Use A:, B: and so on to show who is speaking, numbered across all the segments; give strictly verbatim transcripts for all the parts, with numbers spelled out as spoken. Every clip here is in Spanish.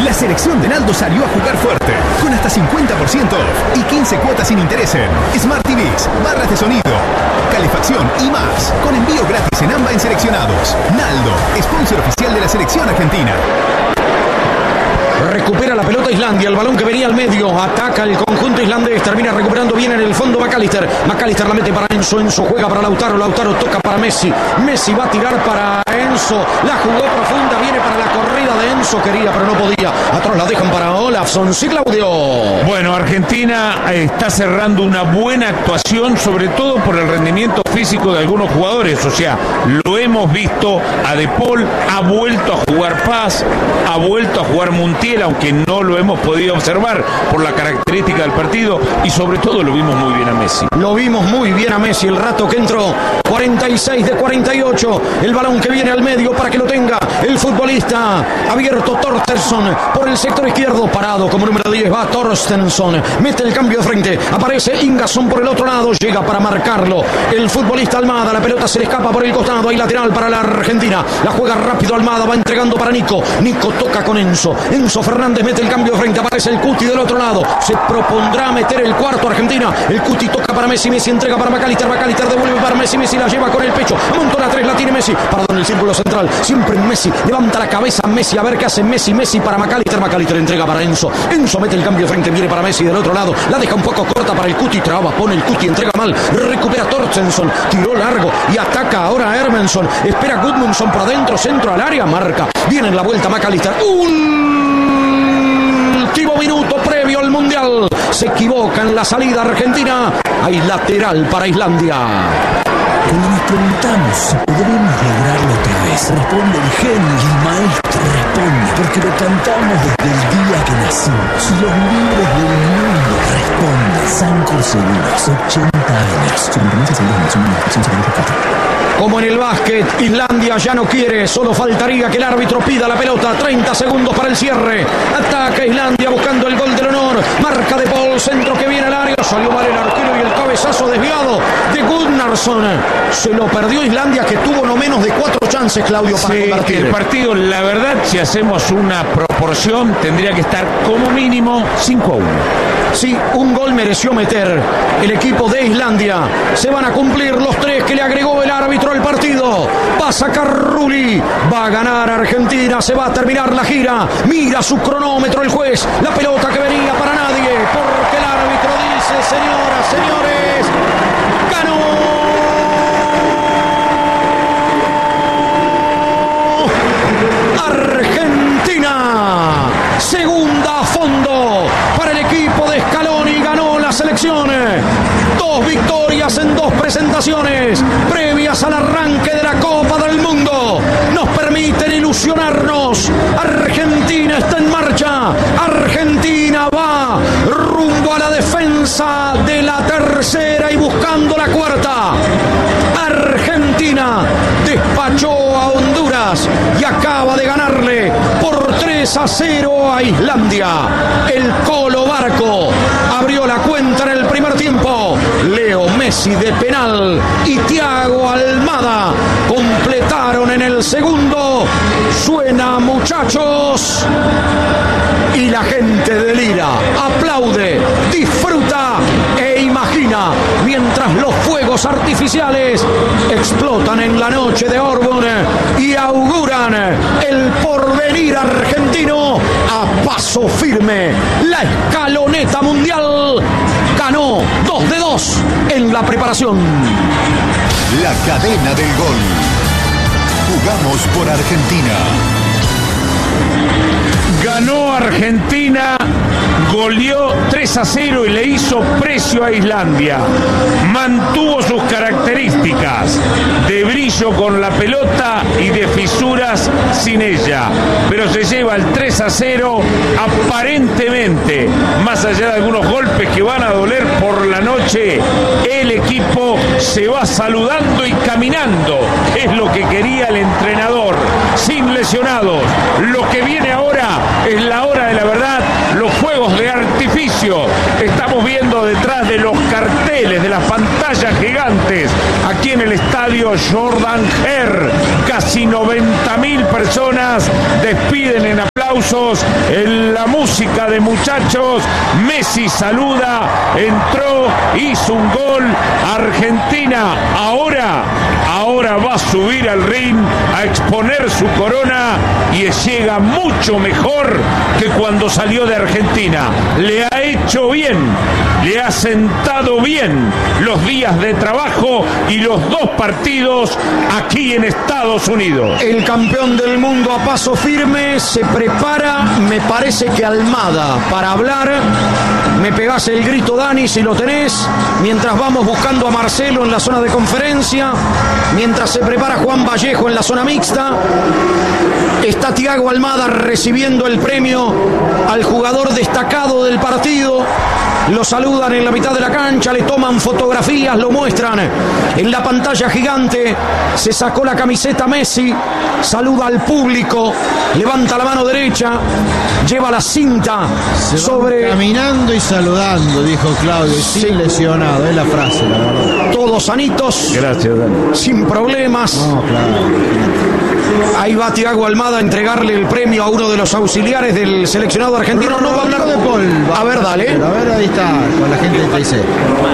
A: La selección de Naldo salió a jugar fuerte, con hasta cincuenta por ciento off y quince cuotas sin interés en Smart T Vs, barras de sonido, calefacción y más, con envío gratis en AMBA en seleccionados. Naldo, sponsor oficial de la selección argentina.
B: Recupera la pelota Islandia, el balón que venía al medio, ataca el conjunto islandés, termina recuperando bien en el fondo McAllister, McAllister la mete para Enzo, Enzo juega para Lautaro, Lautaro toca para Messi, Messi va a tirar para Enzo, la jugó profunda, viene para la corrida de Enzo, quería pero no podía, atrás la dejan para Olafsson, sí Claudio.
C: Bueno, Argentina está cerrando una buena actuación, sobre todo por el rendimiento físico de algunos jugadores, o sea, lo hemos visto, a De Paul ha vuelto a jugar Paz, ha vuelto a jugar Montiel, aunque no lo hemos podido observar por la característica del partido, y sobre todo lo vimos muy bien a Messi.
B: Lo vimos muy bien a Messi el rato que entró, cuarenta y seis de cuarenta y ocho, el balón que viene al medio para que lo tenga el futbolista abierto Torstensson por el sector izquierdo, parado como número diez, va Torstensson, mete el cambio de frente, aparece Ingasson por el otro lado, llega para marcarlo el futbolista Almada, la pelota se le escapa por el costado, hay lateral para la Argentina, la juega rápido Almada, va entregando para Nico, Nico toca con Enzo, Enzo Fernández mete el cambio de frente, aparece el Cuti del otro lado, se propondrá meter el cuarto Argentina, el Cuti toca para Messi, Messi entrega para McAllister, McAllister devuelve para Messi, Messi la lleva con el pecho, amontona tres, la tiene Messi, parado en el círculo central, siempre Messi, levanta la cabeza Messi, a ver qué hace Messi, Messi para McAllister, McAllister entrega para Enzo, Enzo mete el cambio de frente, viene para Messi del otro lado, la deja un poco corta para el Cuti, traba, pone el Cuti, entrega mal, recupera Torstensson, tiró largo y ataca ahora Hermansson, espera Gudmundsson por adentro, centro al área, marca, viene en la vuelta McAllister, último minuto previo al Mundial, se equivoca en la salida Argentina, hay lateral para Islandia.
D: Cuando nos preguntamos si podremos lograrlo otra vez, responde el genio, el maestro responde, porque lo cantamos desde el día que nacimos. Los libros del mundo responden. Sancor Seguros, ochenta años.
B: Como en el básquet, Islandia ya no quiere, solo faltaría que el árbitro pida la pelota, treinta segundos para el cierre, ataca Islandia buscando el gol del honor, marca De Paul, centro que viene al área, salió mal el arquero y el cabezazo desviado de Gunnarsson, se lo perdió Islandia que tuvo no menos de cuatro chances, Claudio, para
C: sí,
B: convertir.
C: El partido, la verdad, si hacemos una proporción, tendría que estar como mínimo cinco a uno.
B: Sí, un gol mereció meter el equipo de Islandia. Se van a cumplir los tres que le agregó el árbitro al partido. Va a sacar Rulli, va a ganar Argentina, se va a terminar la gira. Mira su cronómetro el juez, la pelota que venía para nadie, porque el árbitro dice, señoras, señores, ganó Argentina. Segunda a fondo para el equipo de Scaloni, ganó la selección. Dos victorias en dos presentaciones previas al arranque de la Copa del Mundo. Nos permiten ilusionarnos. Argentina está en marcha. Argentina va rumbo a la defensa de la tercera y buscando la cuarta. Argentina despachó a Honduras y acaba de ganarle por tres a cero a Islandia. El Colo Barco abrió la cuenta en el primer tiempo. Leo Messi de penal y Thiago Almada completaron en el segundo. Suena, muchachos, y la gente delira, aplaude, disfruta e imagina mientras los fuegos artificiales explotan en la noche de Auburn y auguran el porvenir argentino a paso firme. La escaloneta mundial ganó dos de dos en la preparación.
A: La cadena del gol. Jugamos por Argentina.
C: Ganó Argentina, goleó tres a cero y le hizo precio a Islandia. Mantuvo sus características de brillo con la pelota y de fisuras sin ella. Pero se lleva el tres a cero aparentemente, más allá de algunos golpes que van a doler por la noche, el equipo se va saludando y caminando. Es lo que quería el entrenador, sin lesionados. Lo que viene ahora es la hora de la verdad, los fuegos de artificio. Estamos viendo detrás de los carteles, de las pantallas gigantes, aquí en el estadio Jordan Herr. Casi noventa mil personas despiden en aplauso aplausos, en la música de muchachos. Messi saluda, entró, hizo un gol. Argentina ahora, ahora va a subir al ring a exponer su corona y llega mucho mejor que cuando salió de Argentina. Le ha hecho bien, le ha sentado bien los días de trabajo y los dos partidos aquí en Estados Unidos.
B: El campeón del mundo a paso firme se prepara, me parece que Almada, para hablar. Me pegás el grito, Dani, si lo tenés, mientras vamos buscando a Marcelo en la zona de conferencia, mientras se prepara Juan Vallejo en la zona mixta. Está Thiago Almada recibiendo el premio al jugador destacado del partido. Lo saludan en la mitad de la cancha, le toman fotografías, lo muestran en la pantalla gigante. Se sacó la camiseta Messi, saluda al público, levanta la mano derecha, lleva la cinta
E: Se
B: sobre...
E: caminando y saludando, dijo Claudio, y sin
B: Sí.
E: lesionado, es la frase, la verdad.
B: Todos sanitos,
C: Gracias, Dani.
B: sin problemas.
E: No, claro.
B: Ahí va Thiago Almada a entregarle el premio a uno de los auxiliares del seleccionado argentino. No va a hablar
E: de Paul.
B: A ver, dale.
E: A ver, ahí está, con la gente de T C.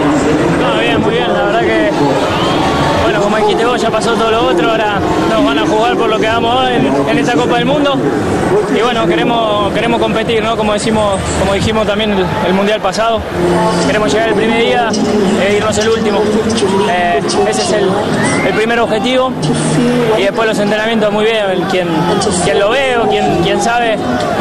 F: No, bien, muy bien, la verdad que, bueno, como dijiste vos, ya pasó todo lo otro, ahora nos van a jugar por lo que hagamos hoy en, en esta Copa del Mundo. Y bueno, queremos, queremos competir, ¿no? Como decimos, como dijimos también el, el Mundial pasado, queremos llegar el primer día e irnos el último. Eh, ese es el, el primer objetivo. Y después los entrenamientos muy bien, quien, quien lo ve o quien, quien sabe.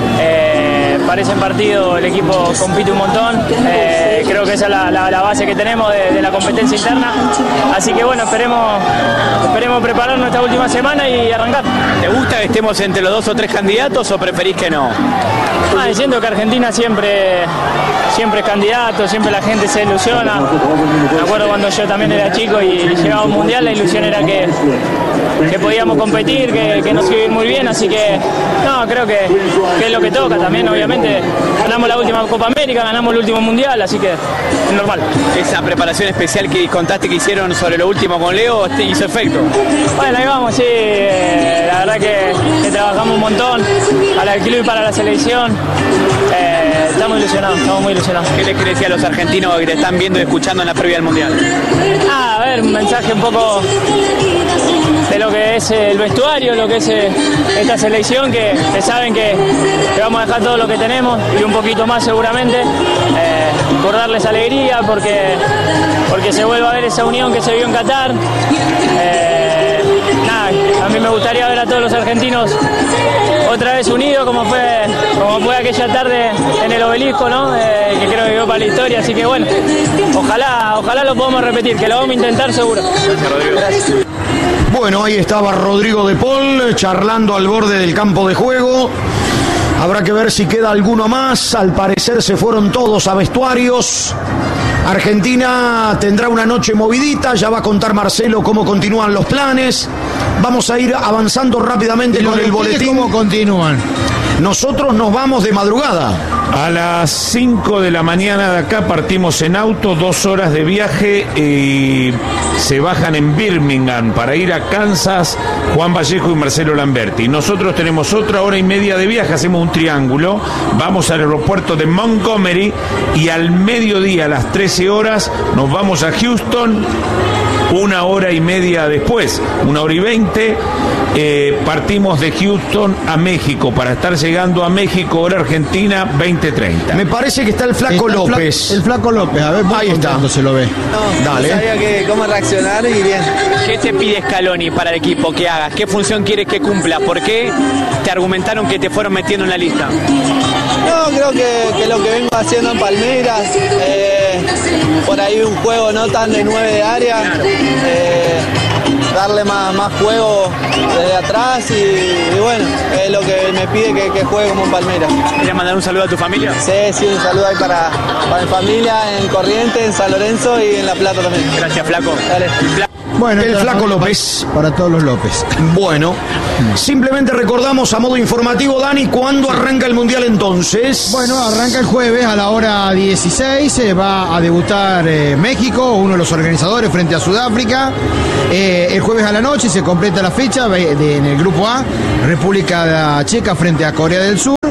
F: Eh, parecen partido, el equipo compite un montón, eh, creo que esa es la, la, la base que tenemos de, de la competencia interna, así que bueno, esperemos, esperemos prepararnos esta última semana y arrancar.
G: ¿Te gusta que estemos entre los dos o tres candidatos o preferís que no?
F: Ah, siento que Argentina siempre, siempre es candidato, siempre la gente se ilusiona. Me acuerdo cuando yo también era chico y llegaba a un mundial, la ilusión era que, que podíamos competir, que, que nos iba a ir muy bien, así que no, creo que, que es lo que toca también, obviamente. Ganamos la última Copa América, ganamos el último mundial, así que es normal.
G: Esa preparación especial que contaste que hicieron sobre lo último con Leo te hizo efecto.
F: Bueno, ahí vamos, sí, eh, la verdad que, que trabajamos un montón para el club y para la selección. Eh, estamos ilusionados, estamos muy ilusionados.
G: ¿Qué les querés decir a los argentinos que te están viendo y escuchando en la previa del Mundial?
F: Ah, a ver, un mensaje un poco de lo que es el vestuario, lo que es eh, esta selección, que, que saben que, que vamos a dejar todo lo que tenemos y un poquito más seguramente, eh, por darles alegría, porque, porque se vuelve a ver esa unión que se vio en Qatar. Eh, nada, a mí me gustaría ver a todos los argentinos otra vez unidos, como fue, como fue aquella tarde en el Obelisco, ¿no? Eh, que creo que quedó para la historia, así que bueno, ojalá, ojalá lo podamos repetir, que lo vamos a intentar seguro.
G: Gracias, Rodrigo.
F: Gracias.
B: Bueno, ahí estaba Rodrigo de Paul charlando al borde del campo de juego. Habrá que ver si queda alguno más. Al parecer se fueron todos a vestuarios. Argentina tendrá una noche movidita. Ya va a contar Marcelo cómo continúan los planes. Vamos a ir avanzando rápidamente con el boletín.
E: ¿Cómo continúan?
B: Nosotros nos vamos de madrugada.
C: A las cinco de la mañana de acá partimos en auto, dos horas de viaje y se bajan en Birmingham para ir a Kansas Juan Vallejo y Marcelo Lamberti. Nosotros tenemos otra hora y media de viaje, hacemos un triángulo, vamos al aeropuerto de Montgomery y al mediodía, a las trece horas, nos vamos a Houston. Una hora y media después, una hora y veinte, eh, partimos de Houston a México para estar llegando a México, hora Argentina, veinte treinta.
B: Me parece que está el Flaco
E: Está el Fla-
B: López.
E: El Flaco López, a ver, muy
B: Ahí está.
E: contento se lo ve.
H: No,
B: Dale.
H: no sabía que, cómo reaccionar y bien.
G: ¿Qué te pide Scaloni para el equipo que hagas? ¿Qué función quieres que cumpla? ¿Por qué te argumentaron que te fueron metiendo en la lista?
H: No, creo que, que lo que vengo haciendo en Palmeiras, eh, por ahí un juego no tan de nueve de área, eh, darle más, más juego desde atrás y, y bueno, es lo que me pide que, que juegue como en Palmeiras.
G: ¿Quieres mandar un saludo a tu familia?
H: Sí, sí, un saludo ahí para, para mi familia en Corrientes, en San Lorenzo y en La Plata también.
G: Gracias, Flaco.
H: Dale.
G: Fla-
E: Bueno,
B: El
E: esta es la
B: Flaco
E: foto
B: López.
E: Para todos los López.
B: Bueno, simplemente recordamos a modo informativo, Dani, ¿cuándo arranca el Mundial entonces?
E: Bueno, arranca el jueves a la hora dieciséis, eh, va a debutar eh, México, uno de los organizadores frente a Sudáfrica. Eh, el jueves a la noche se completa la fecha de, de- en el grupo A, República Checa frente a Corea del Sur.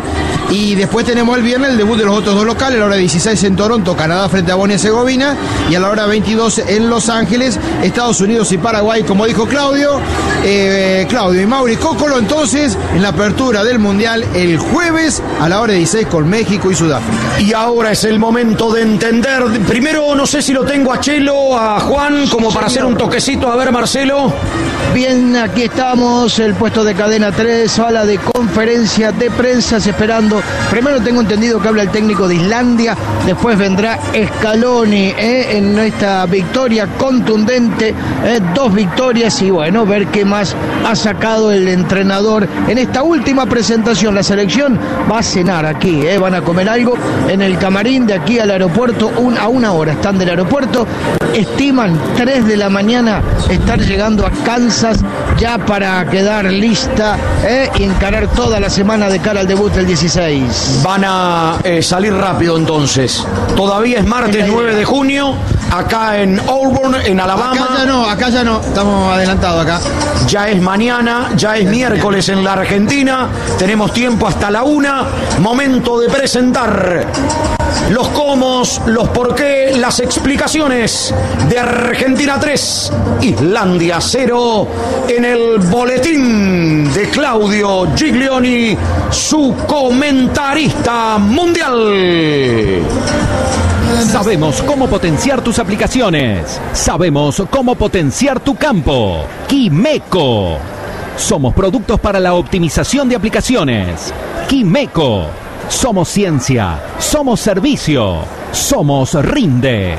E: Y después tenemos el viernes el debut de los otros dos locales, a la hora dieciséis en Toronto, Canadá frente a Bosnia-Herzegovina, y a la hora veintidós en Los Ángeles, Estados Unidos y Paraguay, como dijo Claudio. Eh, Claudio y Mauri Cócolo, entonces, en la apertura del Mundial el jueves a la hora dieciséis con México y Sudáfrica.
B: Y ahora es el momento de entender. Primero, no sé si lo tengo a Chelo, a Juan, como para hacer un toquecito. A ver, Marcelo.
I: Bien, aquí estamos, el puesto de Cadena tres, sala de conferencia de prensa, esperando. Primero tengo entendido que habla el técnico de Islandia, después vendrá Scaloni eh, en esta victoria contundente, eh, dos victorias, y bueno, ver qué más ha sacado el entrenador en esta última presentación. La selección va a cenar aquí, eh, van a comer algo en el camarín de aquí al aeropuerto, un, a una hora están del aeropuerto, estiman tres de la mañana estar llegando a Kansas ya para quedar lista eh, y encarar toda la semana de cara al debut del dieciséis.
B: Van a eh, salir rápido entonces. Todavía es martes nueve de junio, acá en Auburn, en Alabama.
E: Acá ya no, acá ya no, estamos adelantados acá.
B: Ya es mañana, ya es miércoles en la Argentina, tenemos tiempo hasta la una, momento de presentar los cómo, los por qué, las explicaciones de Argentina tres, Islandia cero, en el boletín de Claudio Giglioni, su comentarista mundial.
J: Sabemos cómo potenciar tus aplicaciones. Sabemos cómo potenciar tu campo. Quimeco. Somos productos para la optimización de aplicaciones. Quimeco. Somos ciencia. Somos servicio. Somos Rinde.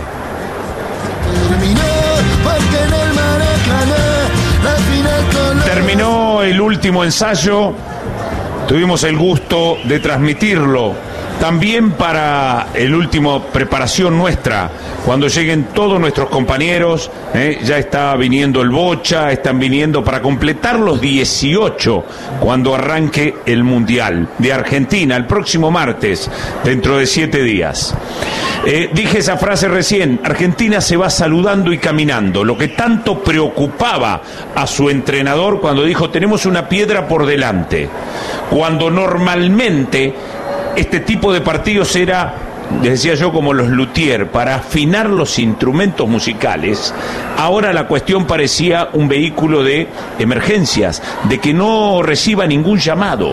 C: Terminó el último ensayo. Tuvimos el gusto de transmitirlo también para el último preparación nuestra. Cuando lleguen todos nuestros compañeros, eh, ya está viniendo el Bocha, están viniendo para completar los dieciocho cuando arranque el Mundial de Argentina el próximo martes, dentro de siete días. Eh, dije esa frase recién: Argentina se va saludando y caminando, lo que tanto preocupaba a su entrenador cuando dijo tenemos una piedra por delante, cuando normalmente este tipo de partidos era, les decía yo, como los luthier, para afinar los instrumentos musicales. Ahora la cuestión parecía un vehículo de emergencias, de que no reciba ningún llamado,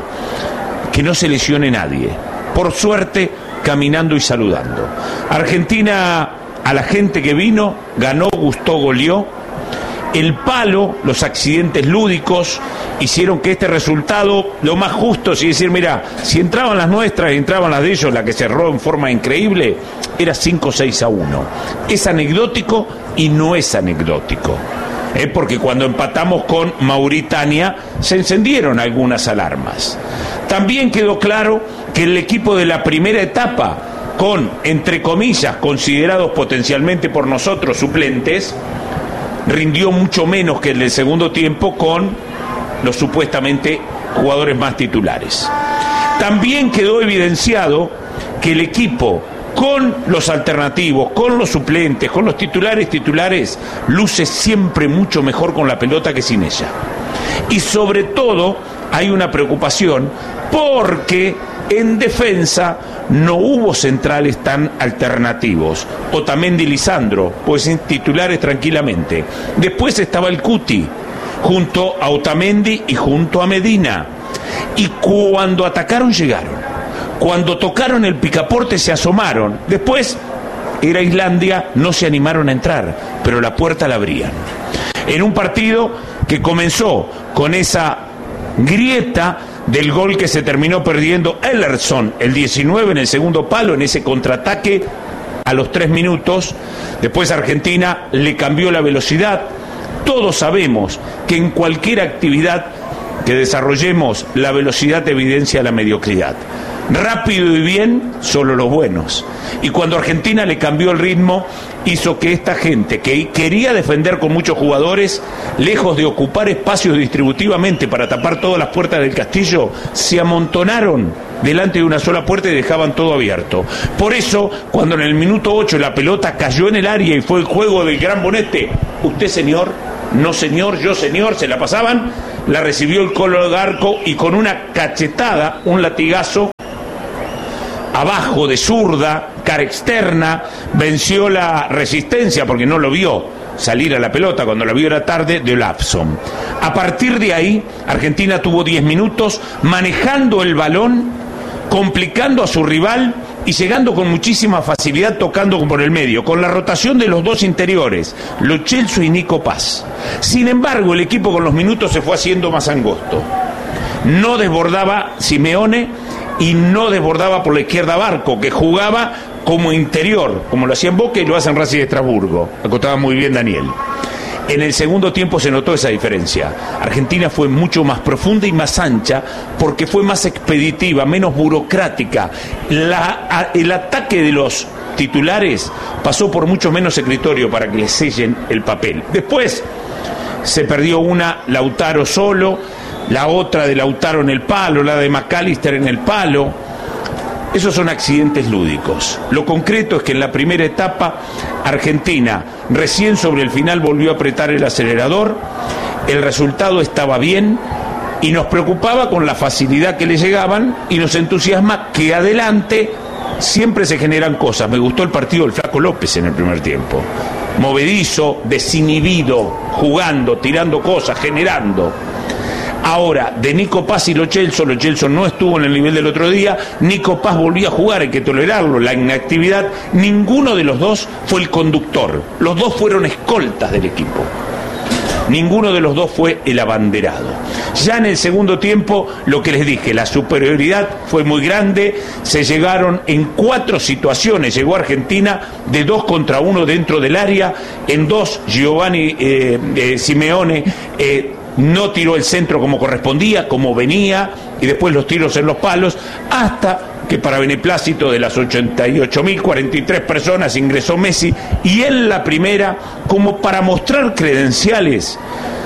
C: que no se lesione nadie. Por suerte, caminando y saludando. Argentina, a la gente que vino, ganó, gustó, goleó. El palo, los accidentes lúdicos hicieron que este resultado, lo más justo es decir, mira, si entraban las nuestras y entraban las de ellos, la que cerró en forma increíble, era cinco seis a uno. Es anecdótico y no es anecdótico. ¿eh? Porque cuando empatamos con Mauritania se encendieron algunas alarmas. También quedó claro que el equipo de la primera etapa, con, entre comillas, considerados potencialmente por nosotros suplentes, rindió mucho menos que el del segundo tiempo con los supuestamente jugadores más titulares. También quedó evidenciado que el equipo, con los alternativos, con los suplentes, con los titulares titulares, luce siempre mucho mejor con la pelota que sin ella. Y sobre todo hay una preocupación porque en defensa no hubo centrales tan alternativos. Otamendi y Lisandro, pues sin titulares tranquilamente. Después estaba el Cuti, junto a Otamendi y junto a Medina. Y cuando atacaron llegaron. Cuando tocaron el picaporte se asomaron. Después era Islandia, no se animaron a entrar, pero la puerta la abrían. En un partido que comenzó con esa grieta del gol que se terminó perdiendo Ellerson, el diecinueve, en el segundo palo, en ese contraataque a los tres minutos. Después Argentina le cambió la velocidad. Todos sabemos que en cualquier actividad que desarrollemos, la velocidad evidencia la mediocridad. Rápido y bien, solo los buenos. Y cuando Argentina le cambió el ritmo, hizo que esta gente que quería defender con muchos jugadores, lejos de ocupar espacios distributivamente para tapar todas las puertas del castillo, se amontonaron delante de una sola puerta y dejaban todo abierto. Por eso, cuando en el minuto ocho la pelota cayó en el área y fue el juego del gran Bonete, usted señor, no señor, yo señor, se la pasaban, la recibió el Colo Garco y con una cachetada, un latigazo, abajo de zurda, cara externa, venció la resistencia porque no lo vio salir a la pelota, cuando la vio era tarde, de Olafsson. A partir de ahí, Argentina tuvo diez minutos manejando el balón, complicando a su rival y llegando con muchísima facilidad, tocando por el medio, con la rotación de los dos interiores, Lo Celso y Nico Paz. Sin embargo, el equipo con los minutos se fue haciendo más angosto. No desbordaba Simeone y no desbordaba por la izquierda Barco, que jugaba como interior, como lo hacía en Boca y lo hace en Racing de Estrasburgo. Acotaba muy bien Daniel. En el segundo tiempo se notó esa diferencia. Argentina fue mucho más profunda y más ancha porque fue más expeditiva, menos burocrática. La, a, el ataque de los titulares pasó por mucho menos escritorio para que le sellen el papel. Después se perdió una, Lautaro solo, la otra de Lautaro en el palo, la de McAllister en el palo. Esos son accidentes lúdicos. Lo concreto es que en la primera etapa Argentina recién sobre el final volvió a apretar el acelerador, el resultado estaba bien y nos preocupaba con la facilidad que le llegaban y nos entusiasma que adelante siempre se generan cosas. Me gustó el partido del Flaco López en el primer tiempo. Movedizo, desinhibido, jugando, tirando cosas, generando. Ahora, de Nico Paz y Lo Celso, Lo Celso no estuvo en el nivel del otro día, Nico Paz volvió a jugar, hay que tolerarlo, la inactividad, ninguno de los dos fue el conductor, los dos fueron escoltas del equipo, ninguno de los dos fue el abanderado. Ya en el segundo tiempo, lo que les dije, la superioridad fue muy grande, se llegaron en cuatro situaciones, llegó Argentina de dos contra uno dentro del área, en dos Giovanni eh, eh, Simeone eh, no tiró el centro como correspondía, como venía, y después los tiros en los palos, hasta que para beneplácito de las ochenta y ocho mil cuarenta y tres personas ingresó Messi, y en la primera, como para mostrar credenciales,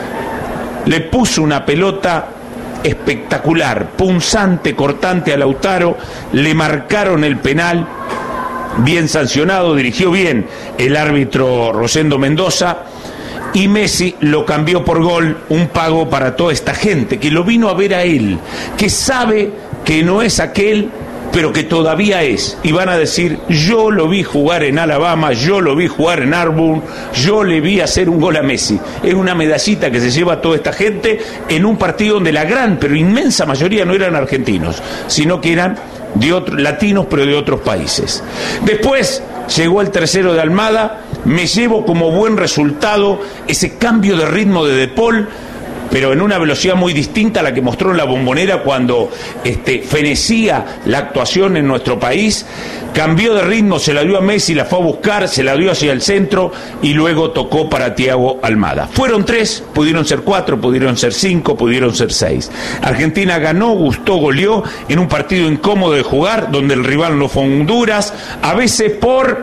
C: le puso una pelota espectacular, punzante, cortante a Lautaro, le marcaron el penal, bien sancionado, dirigió bien el árbitro Rosendo Mendoza, y Messi lo cambió por gol, un pago para toda esta gente que lo vino a ver a él, que sabe que no es aquel, pero que todavía es, y van a decir, yo lo vi jugar en Alabama, yo lo vi jugar en Auburn, yo le vi hacer un gol a Messi. Es una medallita que se lleva toda esta gente en un partido donde la gran, pero inmensa mayoría no eran argentinos, sino que eran de otros, latinos, pero de otros países. Después llegó el tercero de Almada, me llevo como buen resultado ese cambio de ritmo de De Paul, pero en una velocidad muy distinta a la que mostró en la Bombonera cuando este, fenecía la actuación en nuestro país. Cambió de ritmo, se la dio a Messi, la fue a buscar, se la dio hacia el centro y luego tocó para Thiago Almada. Fueron tres, pudieron ser cuatro, pudieron ser cinco, pudieron ser seis. Argentina ganó, gustó, goleó en un partido incómodo de jugar, donde el rival no fue Honduras, a veces por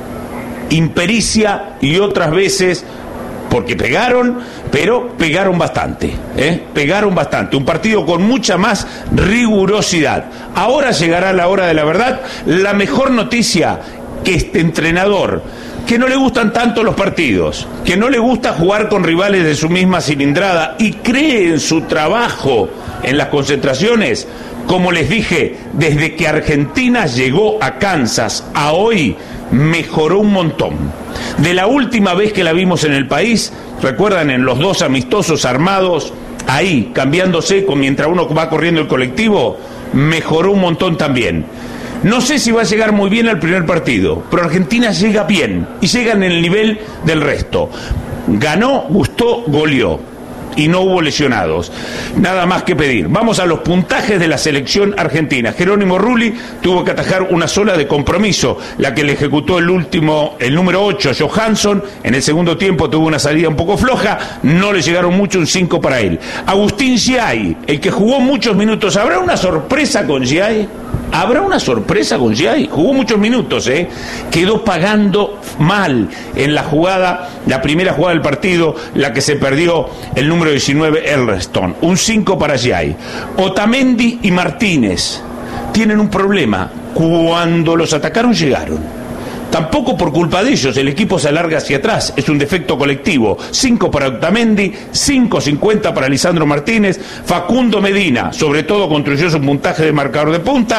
C: impericia y otras veces porque pegaron, pero pegaron bastante, ¿eh? pegaron bastante, un partido con mucha más rigurosidad. Ahora llegará la hora de la verdad. La mejor noticia, que este entrenador, que no le gustan tanto los partidos, que no le gusta jugar con rivales de su misma cilindrada y cree en su trabajo en las concentraciones, como les dije, desde que Argentina llegó a Kansas a hoy, mejoró un montón. De la última vez que la vimos en el país, recuerdan, en los dos amistosos armados, ahí, cambiándose con, mientras uno va corriendo el colectivo, mejoró un montón también. No sé si va a llegar muy bien al primer partido, pero Argentina llega bien, y llega en el nivel del resto. Ganó, gustó, goleó. Y no hubo lesionados. Nada más que pedir. Vamos a los puntajes de la selección argentina. Jerónimo Rulli tuvo que atajar una sola de compromiso, la que le ejecutó el último, el número ocho, Johansson. En el segundo tiempo tuvo una salida un poco floja, no le llegaron mucho, un cinco para él. Agustín Giai, el que jugó muchos minutos. ¿Habrá una sorpresa con Giai? ¿Habrá una sorpresa con Giai? Jugó muchos minutos, ¿eh? Quedó pagando mal en la jugada, la primera jugada del partido, la que se perdió el número diecinueve, Elreston. Un cinco para Giai. Otamendi y Martínez tienen un problema. Cuando los atacaron, llegaron. Tampoco por culpa de ellos, el equipo se alarga hacia atrás, es un defecto colectivo. cinco para Otamendi, cinco cincuenta para Lisandro Martínez. Facundo Medina, sobre todo, construyó su puntaje de marcador de punta,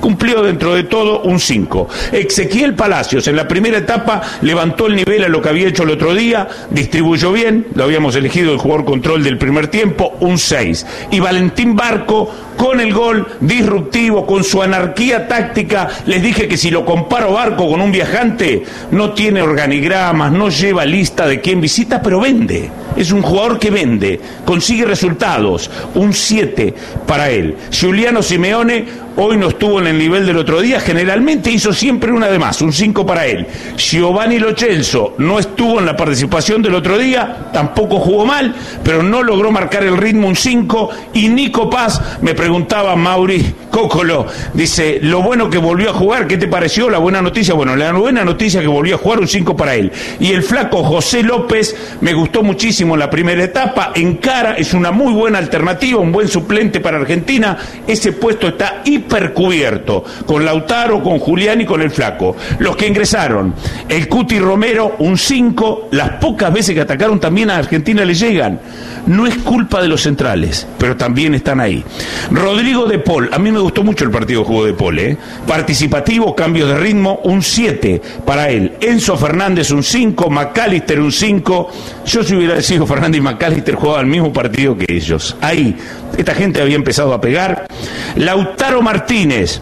C: cumplió dentro de todo un cinco. Ezequiel Palacios en la primera etapa levantó el nivel a lo que había hecho el otro día, distribuyó bien, lo habíamos elegido el jugador control del primer tiempo, un seis. Y Valentín Barco con el gol disruptivo, con su anarquía táctica. Les dije que si lo comparo Barco con un viajante, no tiene organigramas, no lleva lista de quién visita, pero vende. Es un jugador que vende, consigue resultados, un siete para él. Giuliano Simeone hoy no estuvo en el nivel del otro día, generalmente hizo siempre una de más, un cinco para él. Giovanni Lo Celso no estuvo en la participación del otro día, tampoco jugó mal, pero no logró marcar el ritmo, un cinco. Y Nico Paz, me preguntaba Mauri Cócolo, dice, lo bueno que volvió a jugar, ¿qué te pareció? La buena noticia, bueno, la buena noticia que volvió a jugar, un cinco para él. Y el flaco José López, me gustó muchísimo en la primera etapa, encara, es una muy buena alternativa, un buen suplente para Argentina, ese puesto está hipercubierto, con Lautaro, con Julián y con el flaco. Los que ingresaron, el Cuti Romero, un cinco, las pocas veces que atacaron también a Argentina le llegan. No es culpa de los centrales, pero también están ahí. Rodrigo de Paul, a mí me gustó mucho el partido que jugó de Paul, ¿eh? Participativo, cambios de ritmo, un siete para él. Enzo Fernández, un cinco, McAllister, un cinco. Yo si hubiera sido Fernández y McAllister jugaban el mismo partido que ellos. Ahí, esta gente había empezado a pegar. Lautaro Martínez,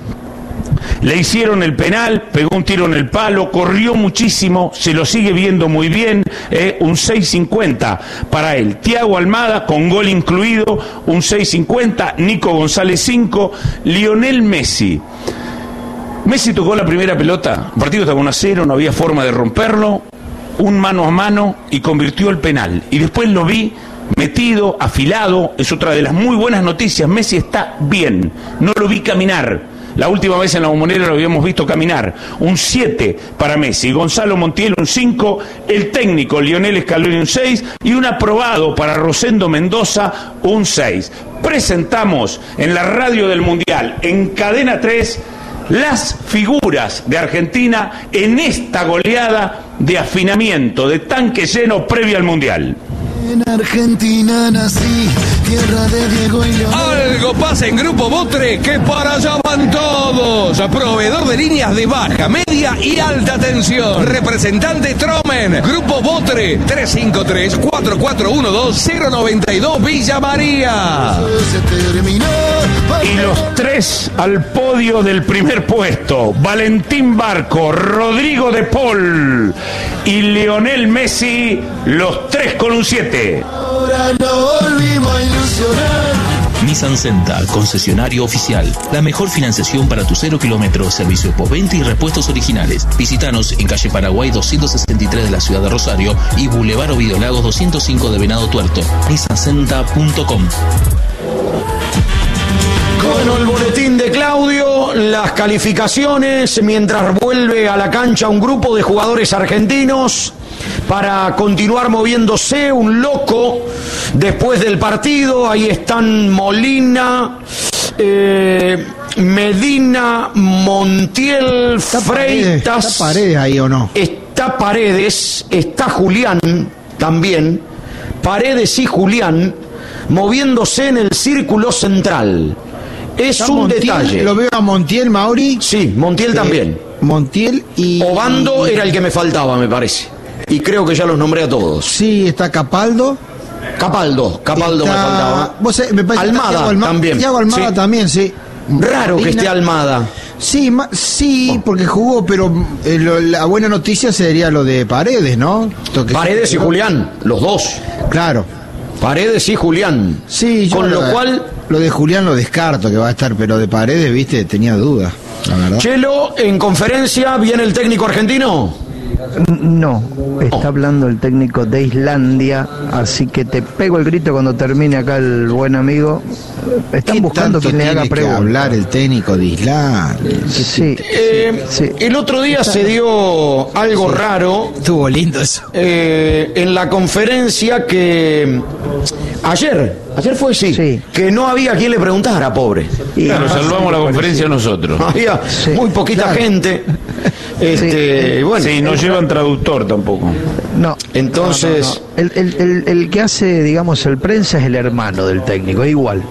C: le hicieron el penal, pegó un tiro en el palo, corrió muchísimo, se lo sigue viendo muy bien, eh, un seis cincuenta para él. Thiago Almada, con gol incluido, un seis cincuenta. Nico González, cinco. Lionel Messi. Messi tocó la primera pelota, el partido estaba uno a cero, no había forma de romperlo, un mano a mano y convirtió el penal. Y después lo vi metido, afilado, es otra de las muy buenas noticias. Messi está bien, no lo vi caminar. La última vez en la Bombonera lo habíamos visto caminar. Un siete para Messi. Gonzalo Montiel, un cinco. El técnico Lionel Scaloni, un seis. Y un aprobado para Rosendo Mendoza, un seis. Presentamos en la radio del Mundial, en Cadena tres, las figuras de Argentina en esta goleada de afinamiento, de tanque lleno previa al Mundial.
K: En Argentina nací, tierra de Diego y Leonel.
B: Algo pasa en Grupo Botre, que para allá van todos. Proveedor de líneas de baja, media y alta tensión. Representante Tromen. Grupo Botre, tres cinco tres, cuatro cuatro uno dos, cero nueve dos, Villa María.
C: Y los tres al podio del primer puesto: Valentín Barco, Rodrigo de Paul y Lionel Messi, los tres con un siete.
K: Ahora no volvimos a ilusionar.
L: Nissan Senta, concesionario oficial. La mejor financiación para tu cero kilómetros, servicio postventa y repuestos originales. Visítanos en calle Paraguay doscientos sesenta y tres de la ciudad de Rosario y Boulevard Ovidio Lagos doscientos cinco de Venado Tuerto. nissan senta punto com.
B: Bueno, el boletín de Claudio, las calificaciones, mientras vuelve a la cancha un grupo de jugadores argentinos para continuar moviéndose, un loco después del partido. Ahí están Molina, eh, Medina, Montiel,
E: ¿Está
B: Freitas.
E: Paredes, ¿Está Paredes ahí o no?
B: Está Paredes, está Julián también. Paredes y Julián moviéndose en el círculo central. Es un
E: Montiel,
B: detalle.
E: Lo veo a Montiel, Mauri.
B: Sí, Montiel eh, también.
E: Montiel y...
B: Obando era el que me faltaba, me parece. Y creo que ya los nombré a todos.
E: Sí, está Capaldo.
B: Capaldo, Capaldo
E: está...
B: me faltaba.
E: ¿Vos, me parece
B: Almada,
E: Thiago Almada también. Thiago Almada sí. también, sí.
B: Raro Martina. Que esté Almada.
E: Sí, ma, sí, porque jugó, pero eh, lo, la buena noticia sería lo de Paredes, ¿no? Toque
B: Paredes y Julián, los dos.
E: Claro.
B: Paredes y Julián.
E: Sí, yo
B: con
E: lo,
B: lo cual...
E: Lo de Julián lo descarto que va a estar, pero de Paredes, viste, tenía dudas, la verdad.
B: Chelo, en conferencia, ¿viene el técnico argentino?
I: No, está hablando el técnico de Islandia, así que te pego el grito cuando termine acá el buen amigo. Están buscando quien le haga preguntas.
E: Hablar el técnico de Islandia.
I: Sí,
B: eh, sí. El otro día está... se dio algo sí. raro.
E: Estuvo lindo eso.
B: Eh, en la conferencia que ayer, ayer fue sí, sí, que no había quien le preguntara, pobre.
C: Y claro, salvamos la conferencia nosotros.
B: Había sí, muy poquita claro. gente. Este,
C: sí.
B: bueno,
C: sí, no llevan traductor tampoco.
I: No.
B: Entonces,
I: no, no, no. El, el, el, el que hace, digamos, el prensa es el hermano del técnico, es igual.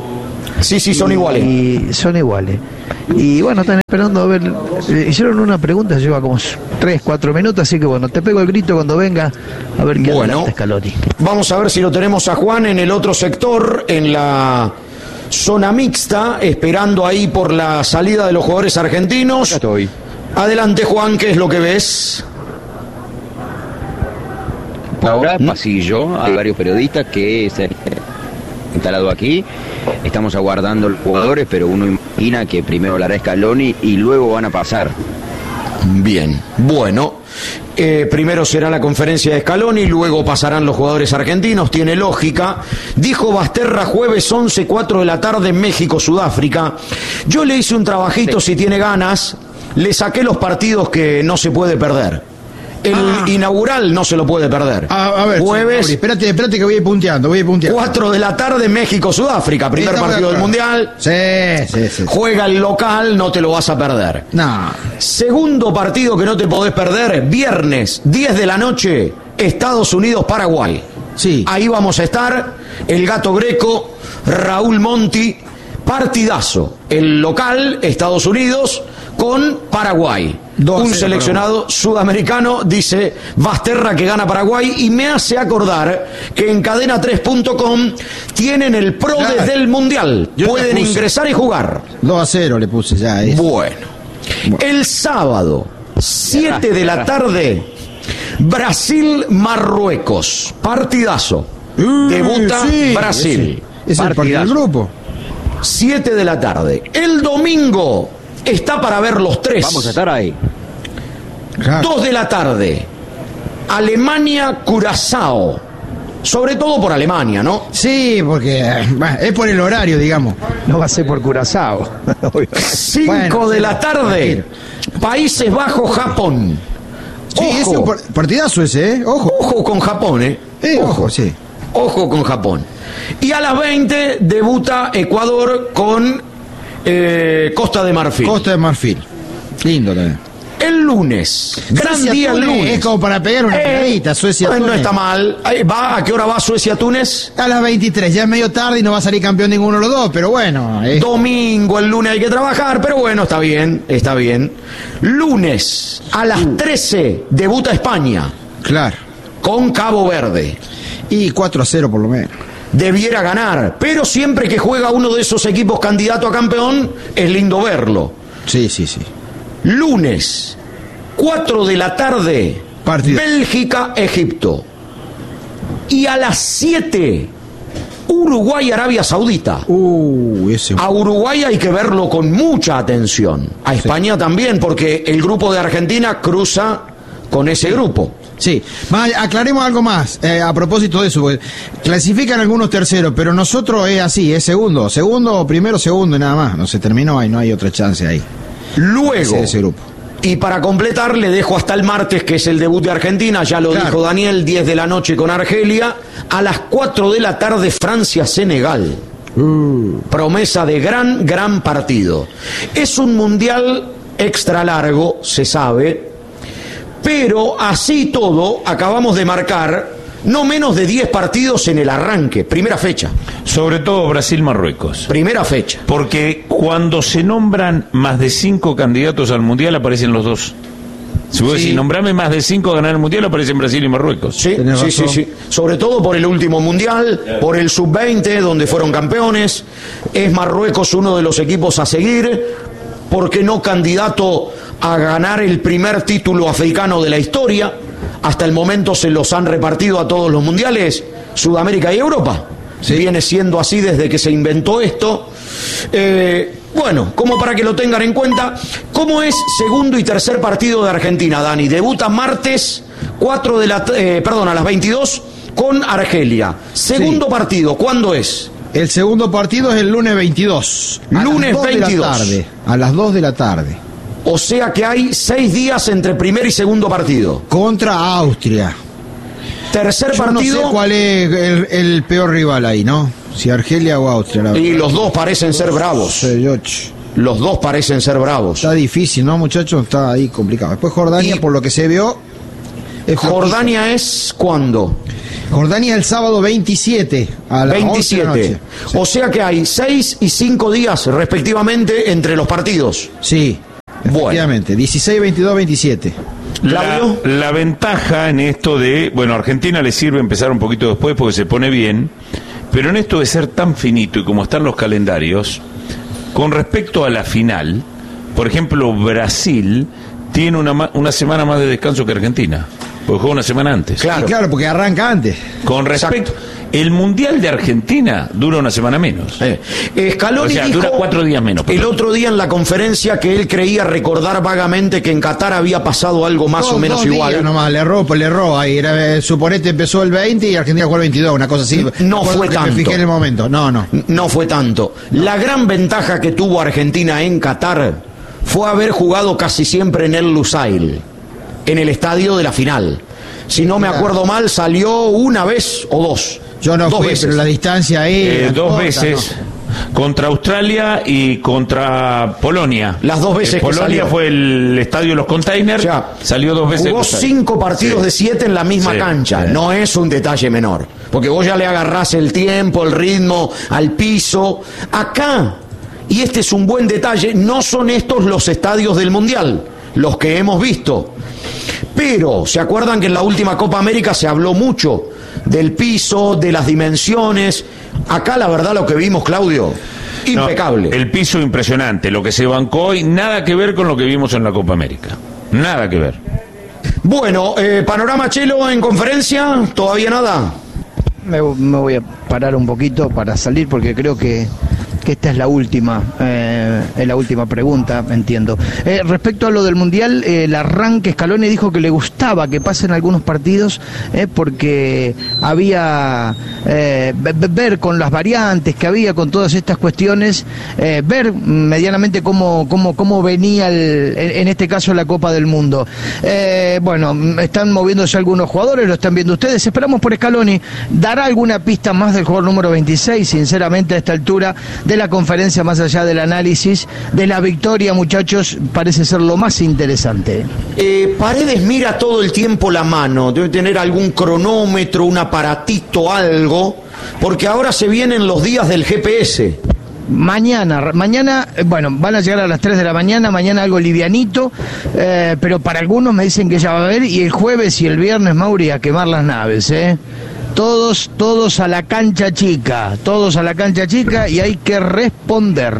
M: Sí, sí, son
I: y,
M: iguales.
I: Y son iguales. Y bueno, están esperando a ver. Eh, hicieron una pregunta, lleva como tres, cuatro minutos, así que bueno, te pego el grito cuando venga a ver qué
M: Bueno,
I: habla Scaloni.
M: Vamos a ver si lo tenemos a Juan en el otro sector, en la zona mixta, esperando ahí por la salida de los jugadores argentinos.
N: Ya estoy.
M: Adelante, Juan, ¿qué es lo que ves?
N: Ahora, pasillo, hay varios periodistas que se han instalado aquí. Estamos aguardando los jugadores, pero uno imagina que primero hablará Scaloni y luego van a pasar.
M: Bien, bueno, eh, primero será la conferencia de Scaloni, luego pasarán los jugadores argentinos, tiene lógica. Dijo Basterra jueves once, cuatro de la tarde en México, Sudáfrica. Yo le hice un trabajito, sí. Si tiene ganas, le saqué los partidos que no se puede perder. El ah. inaugural no se lo puede perder.
E: A, a ver,
M: jueves.
E: Sí, espérate, espérate que voy a ir punteando, voy a ir punteando.
M: cuatro de la tarde, México, Sudáfrica. Primer partido del Mundial.
E: Sí, sí, sí.
M: Juega el local, no te lo vas a perder.
E: No.
M: Segundo partido que no te podés perder, viernes, diez de la noche, Estados Unidos, Paraguay.
E: Sí.
M: Ahí vamos a estar, el Gato Greco, Raúl Monti, partidazo. El local, Estados Unidos, con Paraguay. Un seleccionado sudamericano, dice Basterra, que gana Paraguay, y me hace acordar que en cadena tres punto com tienen el pro claro. desde el Mundial. Yo Pueden ingresar y jugar.
E: dos a cero le puse ya. Es.
M: Bueno. bueno, el sábado, siete de la tarde, Brasil-Marruecos. Partidazo. Uh, Debuta sí, Brasil.
E: Es el partido del grupo.
M: siete de la tarde. El domingo está para ver los tres.
N: Vamos a estar ahí.
M: Claro. dos de la tarde. Alemania-Curazao. Sobre todo por Alemania, ¿no?
E: Sí, porque bueno, es por el horario, digamos.
I: No va a ser por Curazao.
M: cinco bueno, de la tarde. Países Bajos-Japón.
E: Sí, ojo. Es un partidazo ese, ¿eh? Ojo.
M: Ojo con Japón, ¿eh?
E: eh ojo, ojo, sí.
M: Ojo con Japón. Y a las veinte debuta Ecuador con eh, Costa de Marfil.
E: Costa de Marfil. Lindo también.
M: El lunes. Gran
E: Suecia,
M: día el lunes.
E: Es como para pegar una pegadita, eh, Suecia-Túnez.
M: No está mal. ¿Va? ¿A qué hora va Suecia-Túnez?
E: A las veintitrés. Ya es medio tarde y no va a salir campeón ninguno de los dos, pero bueno. Eh.
M: Domingo, el lunes hay que trabajar, pero bueno, está bien, está bien. Lunes, a las trece, debuta España.
E: Claro.
M: Con Cabo Verde.
E: Y cuatro a cero por lo menos.
M: Debiera ganar, pero siempre que juega uno de esos equipos candidato a campeón, es lindo verlo.
E: Sí, sí, sí.
M: Lunes, cuatro de la tarde, partido. Bélgica-Egipto. Y a las siete, Uruguay-Arabia Saudita.
E: Uh, ese...
M: A Uruguay hay que verlo con mucha atención. A España sí. también, porque el grupo de Argentina cruza con ese sí. grupo.
E: Sí, aclaremos algo más eh, a propósito de eso, porque clasifican algunos terceros, pero nosotros es así, es segundo, segundo, primero, segundo y nada más, no se terminó ahí, no hay otra chance ahí.
M: Luego,
E: ese, ese grupo.
M: Y para completar, le dejo hasta el martes, que es el debut de Argentina, ya lo claro. dijo Daniel, diez de la noche con Argelia, a las cuatro de la tarde Francia-Senegal. Uh. Promesa de gran, gran partido. Es un mundial extra largo, se sabe, pero así todo, acabamos de marcar no menos de diez partidos en el arranque, primera fecha.
C: Sobre todo Brasil-Marruecos.
M: Primera fecha.
C: Porque cuando se nombran más de cinco candidatos al Mundial, aparecen los dos. Si vos sí. decís, nombrame más de cinco a ganar el Mundial, aparecen Brasil y Marruecos.
M: Sí, sí, sí, sí. Sobre todo por el último Mundial, claro. por el sub veinte, donde fueron campeones. Es Marruecos uno de los equipos a seguir, porque no candidato a ganar el primer título africano de la historia. Hasta el momento se los han repartido a todos los mundiales, Sudamérica y Europa. ¿Sí? Viene siendo así desde que se inventó esto. Eh, bueno, como para que lo tengan en cuenta, ¿cómo es segundo y tercer partido de Argentina, Dani? Debuta martes cuatro de la, eh, perdón, a las veintidós con Argelia. Segundo sí. partido, ¿cuándo es?
E: El segundo partido es el lunes veintidós.
M: Lunes veintidós.
E: De la tarde, a las dos de la tarde.
M: O sea que hay seis días entre primer y segundo partido.
E: Contra Austria.
M: Tercer
E: Yo
M: partido.
E: No sé cuál es el, el peor rival ahí, ¿no? Si Argelia o Austria. La
M: y los dos parecen ser bravos. Los dos parecen ser bravos.
E: Está difícil, ¿no, muchachos? Está ahí complicado. Después Jordania, y... por lo que se vio, Es
M: Jordania es ¿cuándo?
E: Jordania el sábado veintisiete a las
M: veintisiete.
E: once de la noche. Sí.
M: O sea que hay seis y cinco días respectivamente entre los partidos.
E: Sí, efectivamente. Bueno. dieciséis, veintidós, veintisiete.
C: La, la ventaja en esto de, bueno, a Argentina le sirve empezar un poquito después porque se pone bien, pero en esto de ser tan finito y como están los calendarios, con respecto a la final, por ejemplo, Brasil tiene una, una semana más de descanso que Argentina, porque juega una semana antes.
E: Claro, claro, porque arranca antes.
C: Con respecto... Exacto. El Mundial de Argentina dura una semana menos.
M: Eh. Scaloni
C: o sea,
M: dijo
C: dura cuatro días menos.
M: El otro día en la conferencia que él creía recordar vagamente que en Qatar había pasado algo más
E: dos,
M: o menos
E: dos
M: igual.
E: Días nomás, le erró, pues le erró ahí. Era, suponete empezó el veinte y Argentina jugó el veintidós, una cosa así.
M: No fue tanto.
E: Me fijé en el momento. No, no.
M: No fue tanto. No. La gran ventaja que tuvo Argentina en Qatar fue haber jugado casi siempre en el Lusail, en el estadio de la final. Si no me acuerdo mal, salió una vez o dos.
E: Yo no
M: dos
E: fui,
M: veces.
E: pero la distancia ahí...
C: Eh, dos
E: corta,
C: veces,
E: ¿no?
C: Contra Australia y contra Polonia.
M: Las dos veces
C: eh,
M: que
C: Polonia
M: salió.
C: Fue el estadio de los containers, o sea, salió dos veces.
M: Jugó cinco partidos sí. de siete en la misma sí, cancha. Sí. No es un detalle menor. Porque vos ya le agarrás el tiempo, el ritmo, al piso. Acá, y este es un buen detalle, no son estos los estadios del Mundial, los que hemos visto. Pero, ¿se acuerdan que en la última Copa América se habló mucho del piso, de las dimensiones? Acá la verdad lo que vimos, Claudio, impecable.
C: No, el piso impresionante, lo que se bancó hoy, nada que ver con lo que vimos en la Copa América. Nada que ver.
M: Bueno, eh, panorama Chelo en conferencia, ¿todavía nada?
I: Me, me voy a parar un poquito para salir porque creo que que esta es la última, eh, es la última pregunta, entiendo. Eh, respecto a lo del Mundial, eh, el arranque, Scaloni dijo que le gustaba que pasen algunos partidos, eh, porque había, eh, ver con las variantes que había, con todas estas cuestiones, eh, ver medianamente cómo, cómo, cómo venía, el, en este caso, la Copa del Mundo. Eh, bueno, están moviéndose algunos jugadores, lo están viendo ustedes, esperamos por Scaloni, dará alguna pista más del jugador número veintiséis, sinceramente a esta altura de la conferencia, más allá del análisis de la victoria, muchachos, parece ser lo más interesante.
M: Eh, Paredes mira todo el tiempo la mano, debe tener algún cronómetro, un aparatito, algo, porque ahora se vienen los días del G P S.
I: Mañana, mañana, bueno, van a llegar a las tres de la mañana, mañana algo livianito, eh, pero para algunos me dicen que ya va a haber, y el jueves y el viernes, Mauri, a quemar las naves, ¿eh? Todos, todos a la cancha chica, todos a la cancha chica y hay que responder.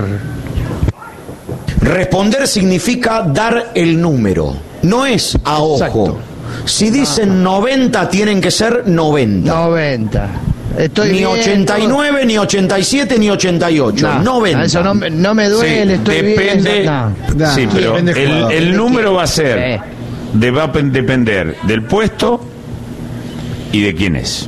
M: Responder significa dar el número, no es a ojo. Exacto. Si dicen noventa, tienen que ser noventa.
I: noventa. Estoy
M: ni
I: bien,
M: ochenta y nueve, todo. Ni ochenta y siete, ni ochenta y ocho. No, noventa.
I: Eso no, no me duele, sí,
C: estoy
I: depende,
C: bien. No. No. Sí, pero el, el número va a ser, sí. de, va a depender del puesto y de quién es.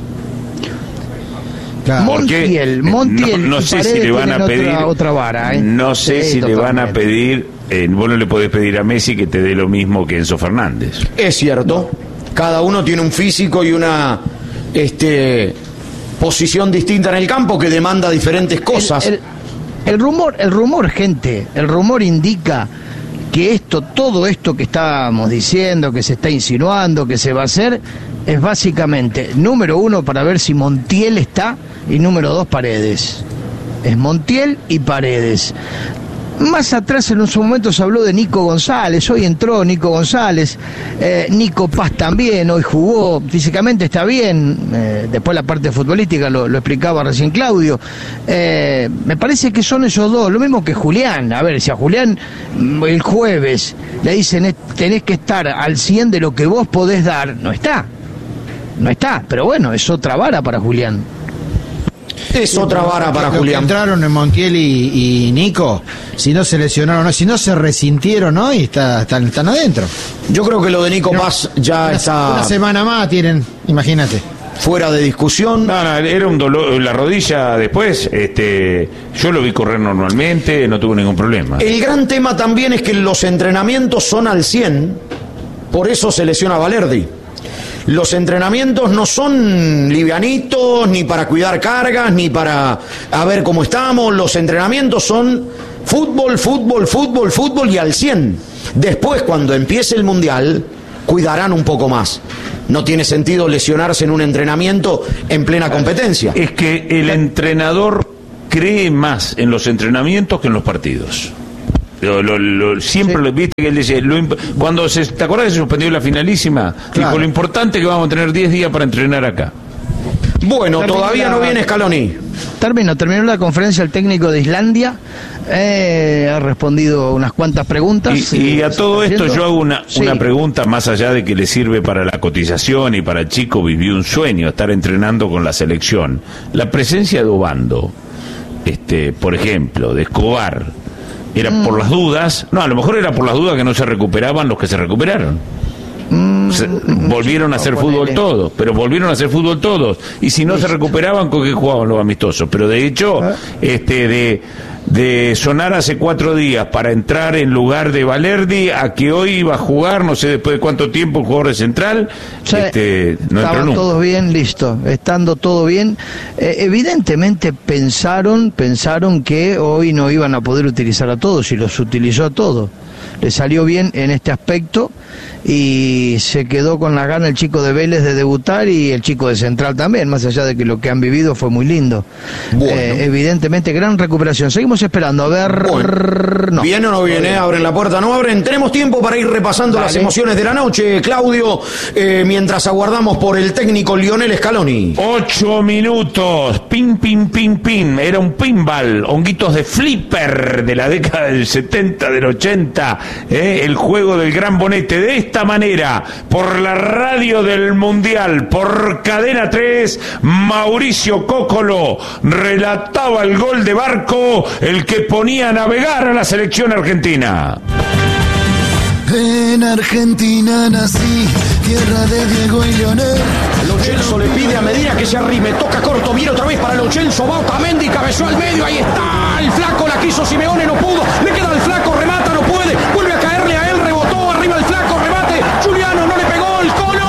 I: Claro. Montiel, Montiel,
C: no, no sé si le van a pedir
I: otra, otra vara, ¿eh?
C: No sé sí, si totalmente. le van a pedir, eh, vos no le podés pedir a Messi que te dé lo mismo que Enzo Fernández.
M: Es cierto, cada uno tiene un físico y una este posición distinta en el campo que demanda diferentes cosas.
I: El, el, el rumor, el rumor, gente, el rumor indica que esto, todo esto que estábamos diciendo, que se está insinuando, que se va a hacer, es básicamente, número uno, para ver si Montiel está, y número dos, Paredes. Es Montiel y Paredes. Más atrás en su momento se habló de Nico González, hoy entró Nico González, eh, Nico Paz también, hoy jugó, físicamente está bien, eh, después la parte futbolística lo, lo explicaba recién Claudio, eh, me parece que son esos dos, lo mismo que Julián. A ver, si a Julián el jueves le dicen tenés que estar al cien de lo que vos podés dar, no está, no está, pero bueno, es otra vara para Julián.
M: Es otra vara para
E: Lo
M: Julián.
E: Entraron en Montiel y, y Nico, si no se lesionaron, no, si no se resintieron, ¿no? Y está, están, están adentro.
M: Yo creo que lo de Nico no, Paz ya
E: una,
M: está.
E: Una semana más tienen, imagínate.
M: Fuera de discusión.
C: No, no, era un dolor, la rodilla después, este, yo lo vi correr normalmente, no tuvo ningún problema.
M: El gran tema también es que los entrenamientos son al cien, por eso se lesiona Valerdi. Los entrenamientos no son livianitos, ni para cuidar cargas, ni para a ver cómo estamos. Los entrenamientos son fútbol, fútbol, fútbol, fútbol y al cien. Después, cuando empiece el Mundial, cuidarán un poco más. No tiene sentido lesionarse en un entrenamiento en plena competencia.
C: Es que el entrenador cree más en los entrenamientos que en los partidos. Lo, lo, lo, siempre, sí. Viste que él dice, lo, cuando se, ¿te acuerdas que se suspendió la finalísima? Claro. Dijo, lo importante es que vamos a tener diez días para entrenar acá.
M: Bueno, terminó todavía la, no viene Scaloni.
I: Terminó, terminó la conferencia el técnico de Islandia, eh, ha respondido unas cuantas preguntas.
C: Y, y a todo esto yo hago una, sí. una pregunta, más allá de que le sirve para la cotización y para el chico vivió un sueño, estar entrenando con la selección. La presencia de Obando, este, por ejemplo, de Escobar, ¿era mm. por las dudas? No, a lo mejor era por las dudas que no se recuperaban los que se recuperaron. Mm, se, volvieron a hacer no, fútbol ponele. todos, pero volvieron a hacer fútbol todos. Y si no Listo. se recuperaban, ¿con qué jugaban los amistosos? Pero de hecho, ¿Ah? este de de sonar hace cuatro días para entrar en lugar de Valerdi a que hoy iba a jugar, no sé después de cuánto tiempo, el jugador de Central,
I: sí,
C: este, no
I: estaban todos bien, listo, estando todo bien. Eh, evidentemente pensaron, pensaron que hoy no iban a poder utilizar a todos y los utilizó a todos. Le salió bien en este aspecto y se quedó con la gana el chico de Vélez de debutar y el chico de Central también, más allá de que lo que han vivido fue muy lindo. Bueno. Eh, evidentemente, gran recuperación. Seguimos esperando, a ver...
M: Bueno. No. ¿Viene o no viene? ¿Abren la puerta? ¿No abren? Tenemos tiempo para ir repasando vale. las emociones de la noche, Claudio, eh, mientras aguardamos por el técnico Lionel Scaloni.
C: Ocho minutos, pin, pin, pin, pin. Era un pinball, honguitos de flipper de la década del setenta, del ochenta. Eh, el juego del gran bonete. De esta manera, por la radio del Mundial, por Cadena tres, Mauricio Cócolo relataba el gol de Barco, el que ponía a navegar a la selección argentina.
K: En Argentina nací, tierra de Diego y Leonel.
M: Lo Celso le pide a Medina que se arrime, toca corto, viene otra vez para Lo Celso, va Otamendi, cabezó al medio, ahí está, el flaco la quiso Simeone, no pudo, le queda al flaco, remata, no puede, vuelve a caerle a él, rebotó, arriba el flaco, remate, Juliano no le pegó, el Colo.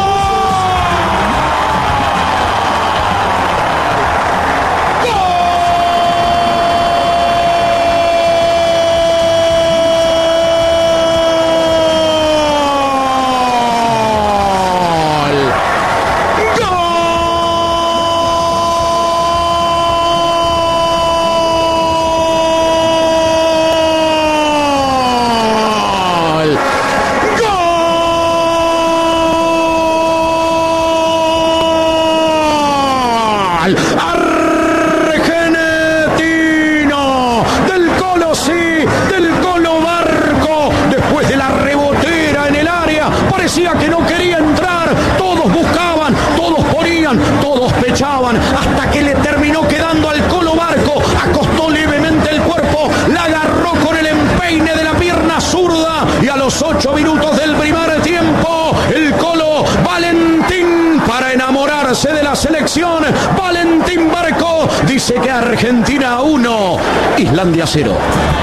M: Hasta que le terminó quedando al Colo Barco, acostó levemente el cuerpo, la agarró con el empeine de la pierna zurda y a los ocho minutos del primer tiempo el Colo Valentín, para enamorarse de la selección, Valentín Barco dice que Argentina uno, Islandia cero.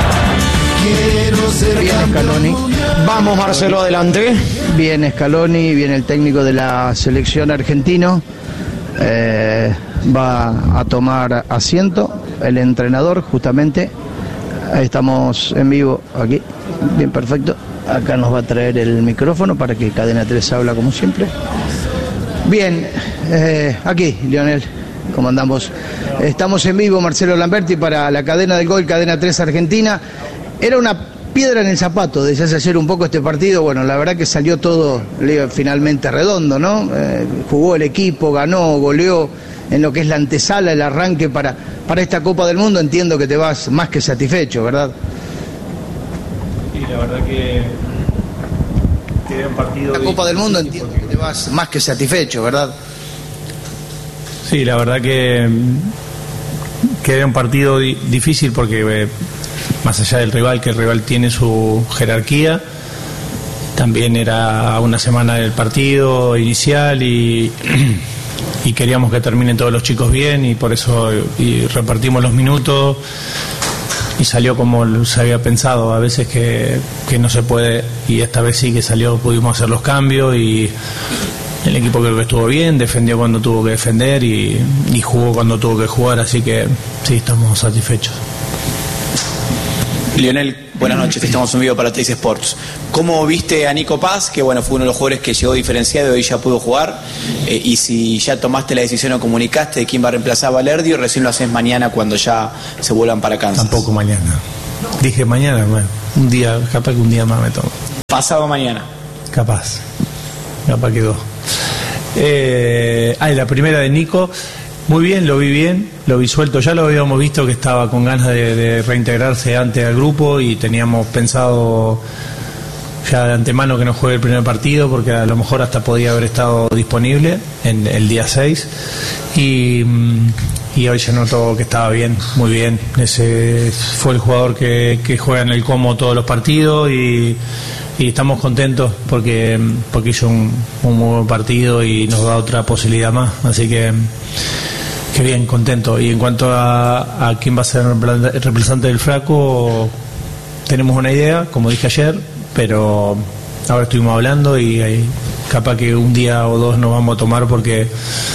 I: Bien Scaloni.
M: Vamos Marcelo, adelante.
I: Bien Scaloni, bien el técnico de la selección argentino. Eh, va a tomar asiento el entrenador justamente. Ahí estamos en vivo aquí, bien perfecto. Acá nos va a traer el micrófono para que Cadena tres habla como siempre. Bien, eh, aquí Lionel, ¿cómo andamos? Estamos en vivo, Marcelo Lamberti, para la cadena del gol, Cadena tres Argentina. Era una piedra en el zapato desde hace ayer un poco este partido. Bueno, la verdad que salió todo finalmente redondo, ¿no? Eh, jugó el equipo, ganó, goleó en lo que es la antesala, el arranque para, para esta Copa del Mundo. Entiendo que te vas más que satisfecho, ¿verdad?
O: Sí, la verdad que, que era un partido...
I: La Copa del Mundo entiendo que te vas más que satisfecho, ¿verdad?
O: Sí, la verdad que, que era un partido di- difícil porque... Eh, más allá del rival, que el rival tiene su jerarquía, también era una semana del partido inicial y, y queríamos que terminen todos los chicos bien y por eso y repartimos los minutos y salió como se había pensado, a veces que, que no se puede y esta vez sí que salió, pudimos hacer los cambios y el equipo creo que estuvo bien, defendió cuando tuvo que defender y, y jugó cuando tuvo que jugar, así que sí, estamos satisfechos.
P: Lionel, buenas noches, estamos en vivo para Teis Sports. ¿Cómo viste a Nico Paz, que bueno, fue uno de los jugadores que llegó diferenciado y hoy ya pudo jugar? Eh, y si ya tomaste la decisión o comunicaste de quién va a reemplazar a Valerdi, o recién lo haces mañana cuando ya se vuelvan para Kansas.
O: Tampoco mañana. Dije mañana, bueno, un día, capaz que un día más me tomo.
P: Pasado mañana.
O: Capaz. Capaz que dos. Eh, ah, y la primera de Nico. Muy bien, lo vi bien, lo vi suelto. Ya lo habíamos visto que estaba con ganas de, de reintegrarse antes al grupo y teníamos pensado ya de antemano que no juegue el primer partido porque a lo mejor hasta podía haber estado disponible en el día seis. Y, y hoy se notó que estaba bien, muy bien. Ese fue el jugador que, que juega en el Como todos los partidos y, y estamos contentos porque, porque hizo un, un muy buen partido y nos da otra posibilidad más. Así que qué bien, contento. Y en cuanto a, a quién va a ser el reemplazante del Flaco, tenemos una idea, como dije ayer, pero ahora estuvimos hablando y hay, capaz que un día o dos nos vamos a tomar porque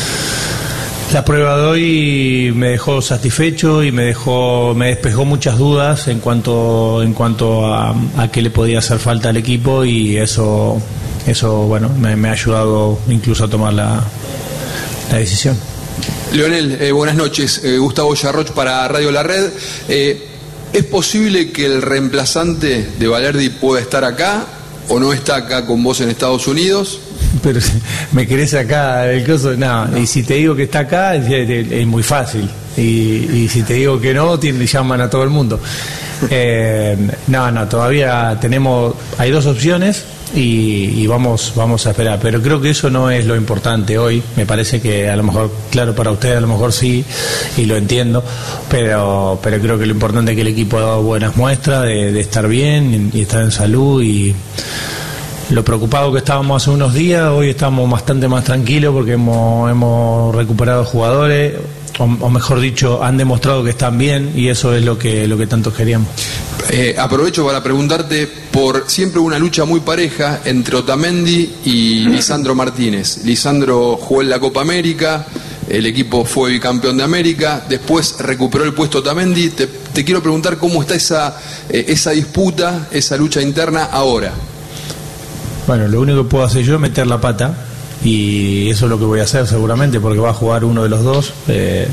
O: la prueba de hoy me dejó satisfecho y me dejó, me despejó muchas dudas en cuanto, en cuanto a, a qué le podía hacer falta al equipo y eso, eso bueno, me, me ha ayudado incluso a tomar la, la decisión.
Q: Leonel, eh, buenas noches. Eh, Gustavo Yarroch para Radio La Red. Eh, ¿Es posible que el reemplazante de Valerdi pueda estar acá o no está acá con vos en Estados Unidos?
O: Pero me querés acá el coso, no, no. Y si te digo que está acá es, es, es muy fácil. Y, y si te digo que no, te llaman a todo el mundo. Eh, no, no, todavía tenemos, hay dos opciones. Y, y vamos vamos a esperar, pero creo que eso no es lo importante hoy. Me parece que a lo mejor, claro, para usted a lo mejor sí, y lo entiendo, pero pero creo que lo importante es que el equipo ha dado buenas muestras de, de estar bien y estar en salud. Y lo preocupado que estábamos hace unos días, hoy estamos bastante más tranquilos porque hemos, hemos recuperado jugadores, o, o mejor dicho, han demostrado que están bien y eso es lo que, lo que tanto queríamos.
Q: Eh, aprovecho para preguntarte por siempre una lucha muy pareja entre Otamendi y Lisandro Martínez. Lisandro jugó en la Copa América, el equipo fue bicampeón de América, después recuperó el puesto Otamendi. Te, te quiero preguntar cómo está esa, eh, esa disputa, esa lucha interna ahora.
O: Bueno, lo único que puedo hacer yo es meter la pata y eso es lo que voy a hacer seguramente porque va a jugar uno de los dos. Eh,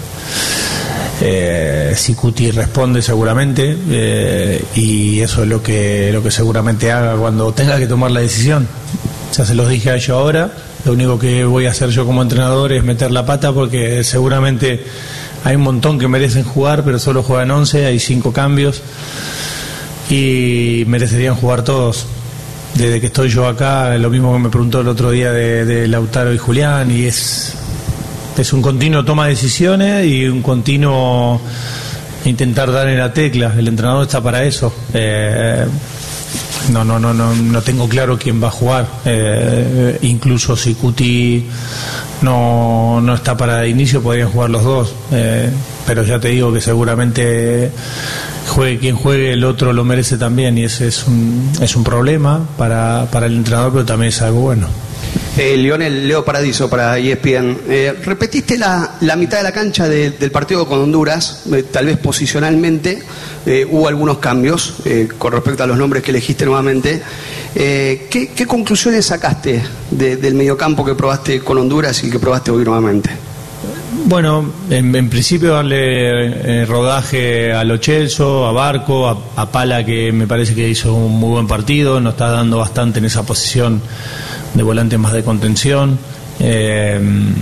O: Eh, si Cuti responde seguramente eh, y eso es lo que lo que seguramente haga cuando tenga que tomar la decisión. Ya se los dije a ellos ahora, lo único que voy a hacer yo como entrenador es meter la pata porque seguramente hay un montón que merecen jugar pero solo juegan once, hay cinco cambios y merecerían jugar todos. Desde que estoy yo acá, lo mismo que me preguntó el otro día de, de Lautaro y Julián, y es Es un continuo toma de decisiones y un continuo intentar dar en la tecla. El entrenador está para eso. Eh, no, no, no, no, no tengo claro quién va a jugar. Eh, incluso si Cuti no, no está para inicio, podrían jugar los dos. Eh, pero ya te digo que seguramente juegue quien juegue, el otro lo merece también. Y ese es un, es un problema para, para el entrenador, pero también es algo bueno.
R: Eh, Lionel, Leo Paradiso para E S P N. Eh, repetiste la, la mitad de la cancha de, del partido con Honduras, eh, tal vez posicionalmente eh, hubo algunos cambios eh, con respecto a los nombres que elegiste nuevamente. Eh, ¿qué, ¿Qué conclusiones sacaste de, del mediocampo que probaste con Honduras y que probaste hoy nuevamente?
O: Bueno, en, en principio darle eh, rodaje a Lo Celso, a Barco, a, a Pala, que me parece que hizo un muy buen partido, nos está dando bastante en esa posición de volante más de contención. Eh,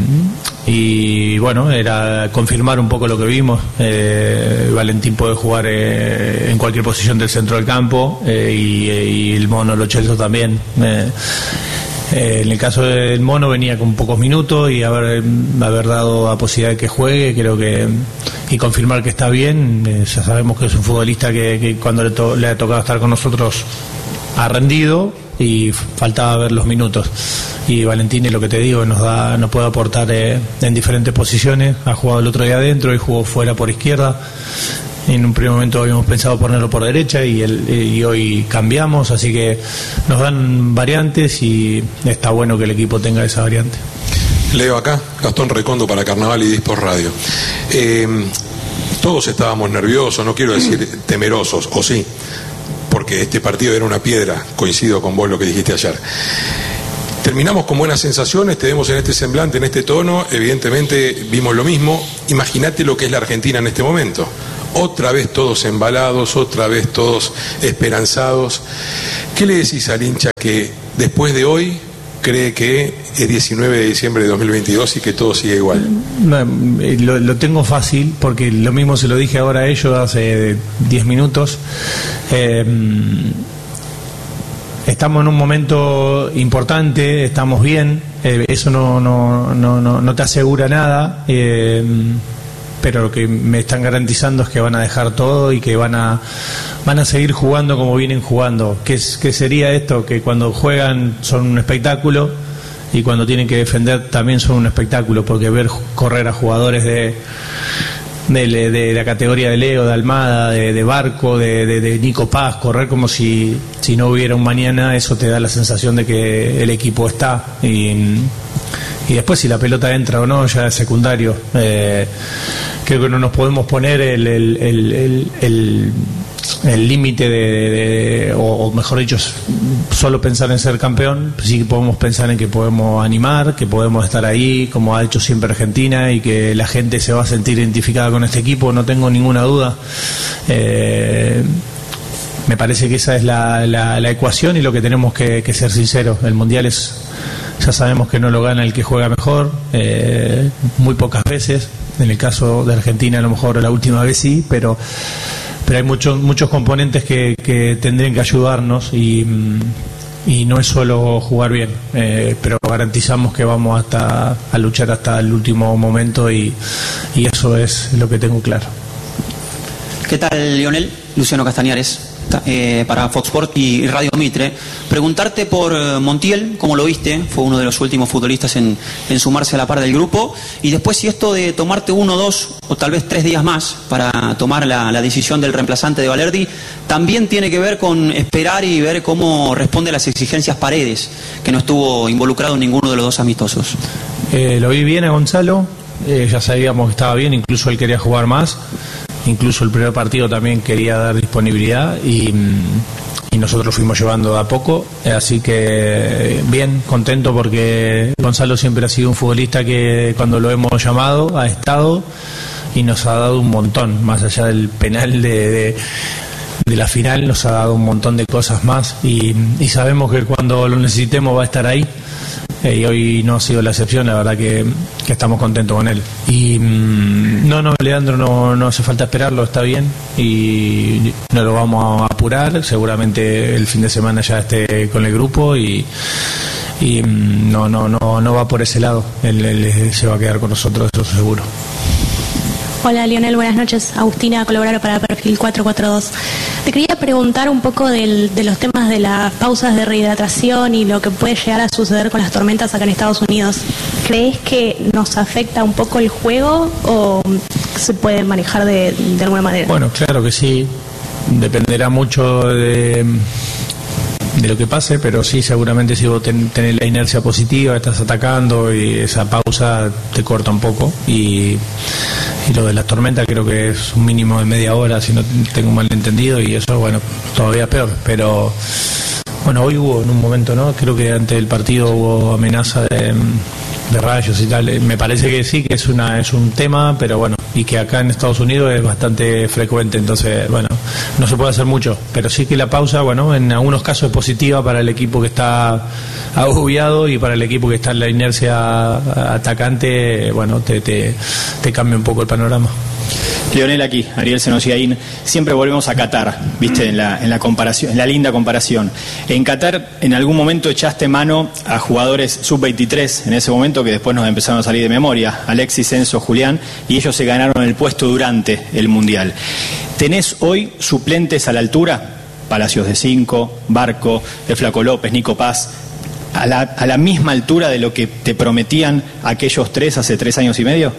O: y bueno, era confirmar un poco lo que vimos. eh, Valentín puede jugar eh, en cualquier posición del centro del campo, eh, y, y el mono Lo Celso también. eh, eh, en el caso del mono venía con pocos minutos y haber, haber dado la posibilidad de que juegue, creo que, y confirmar que está bien. Eh, ya sabemos que es un futbolista que, que cuando le, to, le ha tocado estar con nosotros ha rendido y faltaba ver los minutos. Y Valentín, lo que te digo, nos da, nos puede aportar eh, en diferentes posiciones. Ha jugado el otro día adentro y jugó fuera por izquierda. En un primer momento habíamos pensado ponerlo por derecha y, el, y hoy cambiamos, así que nos dan variantes y está bueno que el equipo tenga esa variante.
S: Leo acá, Gastón Recondo para Carnaval y Dispos Radio. Eh, todos estábamos nerviosos, no quiero decir temerosos, o sí, porque este partido era una piedra, coincido con vos lo que dijiste ayer. Terminamos con buenas sensaciones, te vemos en este semblante, en este tono, evidentemente vimos lo mismo. Imagínate lo que es la Argentina en este momento. Otra vez todos embalados, otra vez todos esperanzados. ¿Qué le decís al hincha que después de hoy cree que es diecinueve de diciembre de dos mil veintidós y que todo sigue igual?
O: No, lo, lo tengo fácil, porque lo mismo se lo dije ahora a ellos hace diez minutos. Eh, Estamos en un momento importante, estamos bien, eh, eso no, no, no, no, no te asegura nada, eh, pero lo que me están garantizando es que van a dejar todo y que van a van a seguir jugando como vienen jugando. ¿Qué, qué sería esto? Que cuando juegan son un espectáculo y cuando tienen que defender también son un espectáculo, porque ver correr a jugadores de... De, de, de la categoría de Leo, de Almada, de, de Barco, de, de, de Nico Paz, correr como si, si no hubiera un mañana, eso te da la sensación de que el equipo está. Y, y después si la pelota entra o no, ya es secundario. Eh, creo que no nos podemos poner el el el el, el el límite de, de, de o, o mejor dicho, solo pensar en ser campeón. Sí que podemos pensar en que podemos animar, que podemos estar ahí como ha hecho siempre Argentina, y que la gente se va a sentir identificada con este equipo, no tengo ninguna duda. eh, me parece que esa es la, la, la ecuación y lo que tenemos que, que ser sinceros. El Mundial es, ya sabemos que no lo gana el que juega mejor, eh, muy pocas veces. En el caso de Argentina a lo mejor la última vez sí, pero pero hay muchos muchos componentes que, que tendrían que ayudarnos, y, y no es solo jugar bien, eh, pero garantizamos que vamos hasta a luchar hasta el último momento, y, y eso es lo que tengo claro.
T: ¿Qué tal, Lionel? Luciano Castañares, eh, para Fox Sport y Radio Mitre. Preguntarte por Montiel, ¿cómo lo viste? Fue uno de los últimos futbolistas en, en sumarse a la par del grupo. Y después, si esto de tomarte uno, dos o tal vez tres días más para tomar la, la decisión del reemplazante de Valerdi, también tiene que ver con esperar y ver cómo responde a las exigencias Paredes, que no estuvo involucrado en ninguno de los dos amistosos.
O: Eh, lo vi bien a Gonzalo, eh, ya sabíamos que estaba bien, incluso él quería jugar más. Incluso el primer partido también quería dar disponibilidad, y, y nosotros fuimos llevando de a poco, así que bien, contento, porque Gonzalo siempre ha sido un futbolista que cuando lo hemos llamado ha estado y nos ha dado un montón, más allá del penal de, de, de la final, nos ha dado un montón de cosas más, y, y sabemos que cuando lo necesitemos va a estar ahí. Eh, y hoy no ha sido la excepción, la verdad que, que estamos contentos con él. Y mmm, no, no, Leandro, no, no hace falta esperarlo, está bien, y no lo vamos a apurar, seguramente el fin de semana ya esté con el grupo, y, y mmm, no, no, no, no va por ese lado, él, él se va a quedar con nosotros, eso seguro.
U: Hola Lionel, buenas noches. Agustina, colaboradora para Perfil cuatro cuatro dos. Te quería preguntar un poco del, de los temas de las pausas de rehidratación y lo que puede llegar a suceder con las tormentas acá en Estados Unidos. ¿Crees que nos afecta un poco el juego o se puede manejar de, de alguna manera?
O: Bueno, claro que sí. Dependerá mucho de, de lo que pase, pero sí, seguramente si vos ten, tenés la inercia positiva, estás atacando y esa pausa te corta un poco. Y... Y lo de las tormentas creo que es un mínimo de media hora, si no tengo mal entendido, y eso, bueno, todavía peor. Pero, bueno, hoy hubo en un momento, ¿no? Creo que antes del partido hubo amenaza de, de rayos y tal. Me parece que sí, que es una es un tema, pero bueno, y que acá en Estados Unidos es bastante frecuente, entonces, bueno, no se puede hacer mucho. Pero sí que la pausa, bueno, en algunos casos es positiva para el equipo que está agobiado, y para el equipo que está en la inercia atacante, bueno, te, te, te cambia un poco el panorama.
V: Lionel, aquí, Ariel Senosiaín. Siempre volvemos a Qatar, viste, en la, en la comparación, en la linda comparación. En Qatar, en algún momento echaste mano a jugadores sub veintitrés, en ese momento, que después nos empezaron a salir de memoria, Alexis, Enzo, Julián, y ellos se ganaron el puesto durante el Mundial. ¿Tenés hoy suplentes a la altura? Palacios de cinco, Barco, el Flaco López, Nico Paz, a la, a la misma altura de lo que te prometían aquellos tres hace tres años y medio.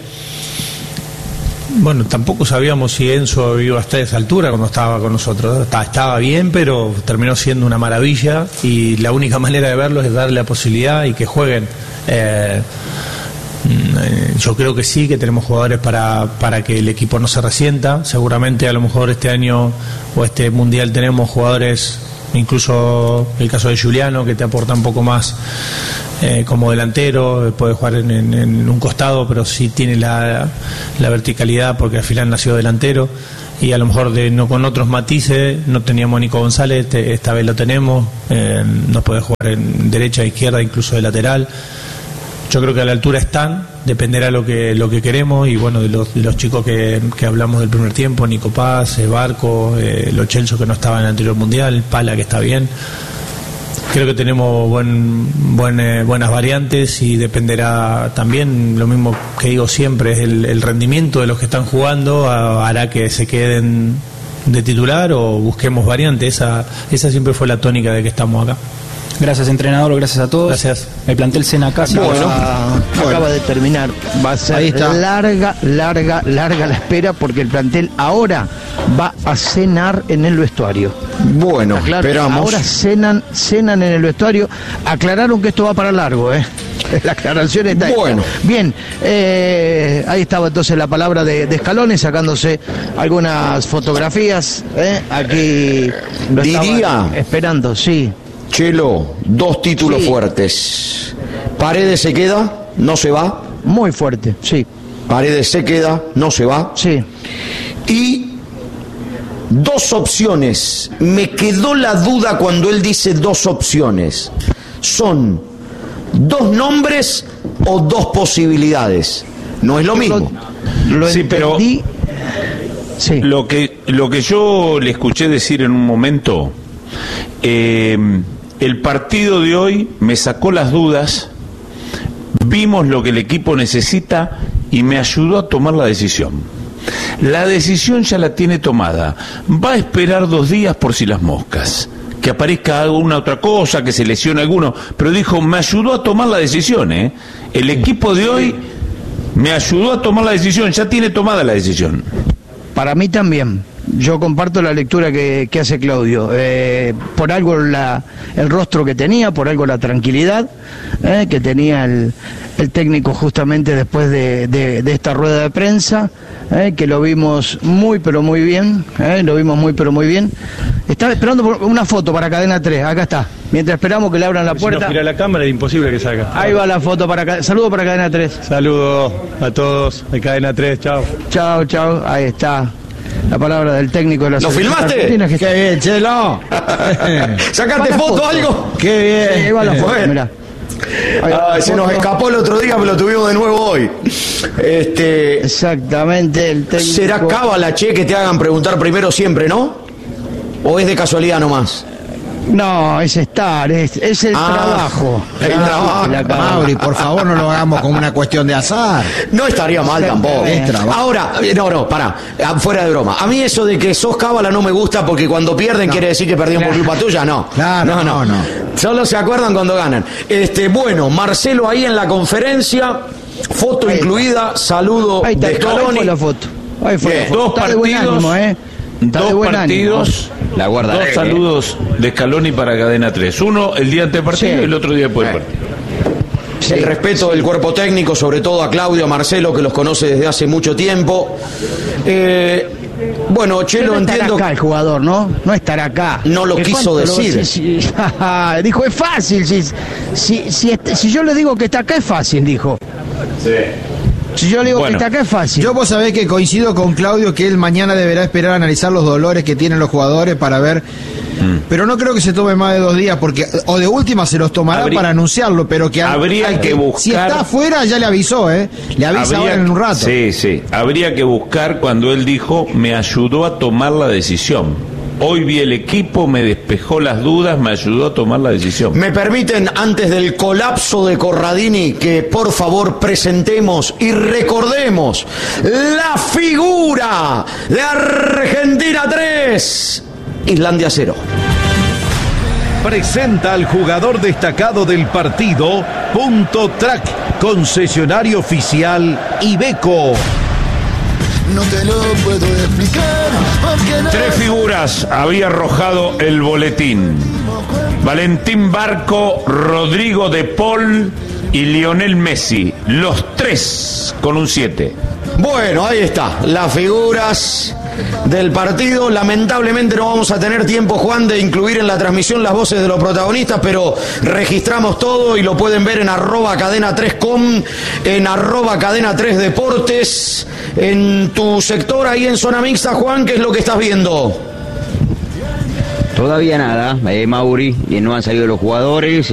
O: Bueno, tampoco sabíamos si Enzo iba hasta esa altura cuando estaba con nosotros. Estaba bien, pero terminó siendo una maravilla, y la única manera de verlo es darle la posibilidad y que jueguen. Eh, Yo creo que sí, que tenemos jugadores para, para que el equipo no se resienta. Seguramente a lo mejor este año o este mundial tenemos jugadores, incluso el caso de Juliano, que te aporta un poco más eh, como delantero, puede jugar en, en, en un costado, pero sí tiene la, la verticalidad porque al final nació delantero. Y a lo mejor de, no con otros matices, no teníamos a Nico González, te, esta vez lo tenemos, eh, nos puede jugar en derecha, izquierda, incluso de lateral. Yo creo que a la altura están, dependerá lo que lo que queremos, y bueno, de los, de los chicos que, que hablamos del primer tiempo, Nico Paz, eh, Barco, eh, Lo Celso, que no estaba en el anterior mundial, Pala, que está bien. Creo que tenemos buen, buen, eh, buenas variantes, y dependerá también, lo mismo que digo siempre, es el, el rendimiento de los que están jugando, a, hará que se queden de titular o busquemos variantes. Esa, esa siempre fue la tónica de que estamos acá.
V: Gracias, entrenador, gracias a todos.
O: Gracias.
V: El plantel cena casa.
I: Bueno, acaba bueno. de terminar. Va a ser larga, larga, larga la espera, porque el plantel ahora va a cenar en el vestuario.
M: Bueno,
I: claro,
M: esperamos.
I: Ahora cenan, cenan en el vestuario. Aclararon que esto va para largo, ¿eh? La aclaración está
M: bueno.
I: Ahí. Bien, eh, ahí estaba entonces la palabra de, de Scaloni, sacándose algunas fotografías. ¿eh? Aquí lo
M: diría
I: esperando, sí.
M: Chelo, dos títulos sí. fuertes. Paredes se queda, no se va.
I: Muy fuerte, sí.
M: Paredes se queda, no se va.
I: Sí.
M: Y dos opciones. Me quedó la duda cuando él dice dos opciones. ¿Son dos nombres o dos posibilidades? No es lo mismo.
C: Lo, lo sí, pero sí. Lo que, lo que yo le escuché decir en un momento... Eh, el partido de hoy me sacó las dudas, vimos lo que el equipo necesita y me ayudó a tomar la decisión. La decisión ya la tiene tomada, va a esperar dos días por si las moscas, que aparezca alguna otra cosa, que se lesione alguno, pero dijo, me ayudó a tomar la decisión, ¿eh? El equipo de hoy me ayudó a tomar la decisión, ya tiene tomada la decisión.
I: Para mí también. Yo comparto la lectura que, que hace Claudio. Eh, por algo la, el rostro que tenía, por algo la tranquilidad eh, que tenía el, el técnico justamente después de, de, de esta rueda de prensa, eh, que lo vimos muy pero muy bien, eh, lo vimos muy pero muy bien. Estaba esperando por una foto para Cadena tres, acá está. Mientras esperamos que le abran la puerta.
O: Si no gira la cámara es imposible que salga.
I: Ahí va la foto para Saludos para Cadena tres.
O: Saludos a todos de Cadena tres, chao.
I: Chao, chao, ahí está. La palabra del técnico de la
M: ¿Lo filmaste?
I: Que...
E: ¡Qué bien, Chelo!
M: ¿Sacaste foto o algo?
E: ¡Qué bien!
I: Sí, ahí va la foto, bueno. Mirá.
M: Ah, se nos escapó el otro día, pero lo tuvimos de nuevo hoy. Este,
I: Exactamente, el técnico...
M: ¿Será cábala, che, que te hagan preguntar primero siempre, no? ¿O es de casualidad nomás?
I: No, es estar, es, es el ah, trabajo.
M: El trabajo.
E: Mauri, por favor, no lo hagamos como una cuestión de azar.
M: No estaría mal tampoco. Ahora, no, no, pará, fuera de broma. A mí eso de que sos cábala no me gusta, porque cuando pierden no. quiere decir que perdieron claro. por culpa tuya, no.
E: Claro, no, no, no, no.
M: Solo se acuerdan cuando ganan. Este, bueno, Marcelo ahí en la conferencia, foto ahí incluida, está. Saludo
I: ahí está,
M: de Scaloni.
I: Ahí fue la foto. Ahí fue la foto.
C: Dos
I: está
C: partidos.
I: De buen ánimo, ¿eh?
C: Dos partidos,
N: la guarda
C: dos saludos de Scaloni para Cadena tres. Uno el día antes del partido sí. y el otro día después del partido.
M: Sí, el respeto sí. del cuerpo técnico, sobre todo a Claudio, a Marcelo, que los conoce desde hace mucho tiempo. Eh, bueno, Chelo,
I: no
M: entiendo...
I: No estará acá el jugador, ¿no? No estará acá.
M: No lo quiso decir.
I: Lo, si, si, dijo, es fácil. Si, si, si, si yo le digo que está acá, es fácil, dijo.
M: Sí.
I: Si yo le digo bueno, que está acá es fácil.
E: Yo vos sabés que coincido con Claudio que él mañana deberá esperar a analizar los dolores que tienen los jugadores para ver. Mm. Pero no creo que se tome más de dos días, porque o de última se los tomará habría, para anunciarlo, pero que
C: habría hay, que buscar.
E: Si está afuera ya le avisó, ¿eh? Le avisa habría, ahora en un rato.
C: Sí, sí. Habría que buscar cuando él dijo, me ayudó a tomar la decisión. Hoy vi el equipo, me despejó las dudas, me ayudó a tomar la decisión.
M: Me permiten, antes del colapso de Corradini, que por favor presentemos y recordemos la figura de Argentina tres, Islandia cero.
B: Presenta al jugador destacado del partido, Punto Track, concesionario oficial Iveco.
K: No te lo puedo explicar.
C: Tres figuras había arrojado el boletín: Valentín Barco, Rodrigo de Paul y Lionel Messi, los tres con un siete.
M: Bueno, ahí está, las figuras del partido. Lamentablemente no vamos a tener tiempo, Juan, de incluir en la transmisión las voces de los protagonistas, pero registramos todo y lo pueden ver en arroba cadena tres com, en arroba cadena tres deportes. En tu sector, ahí en zona mixta, Juan, ¿qué es lo que estás viendo?
N: Todavía nada, eh, Mauri, y no han salido los jugadores.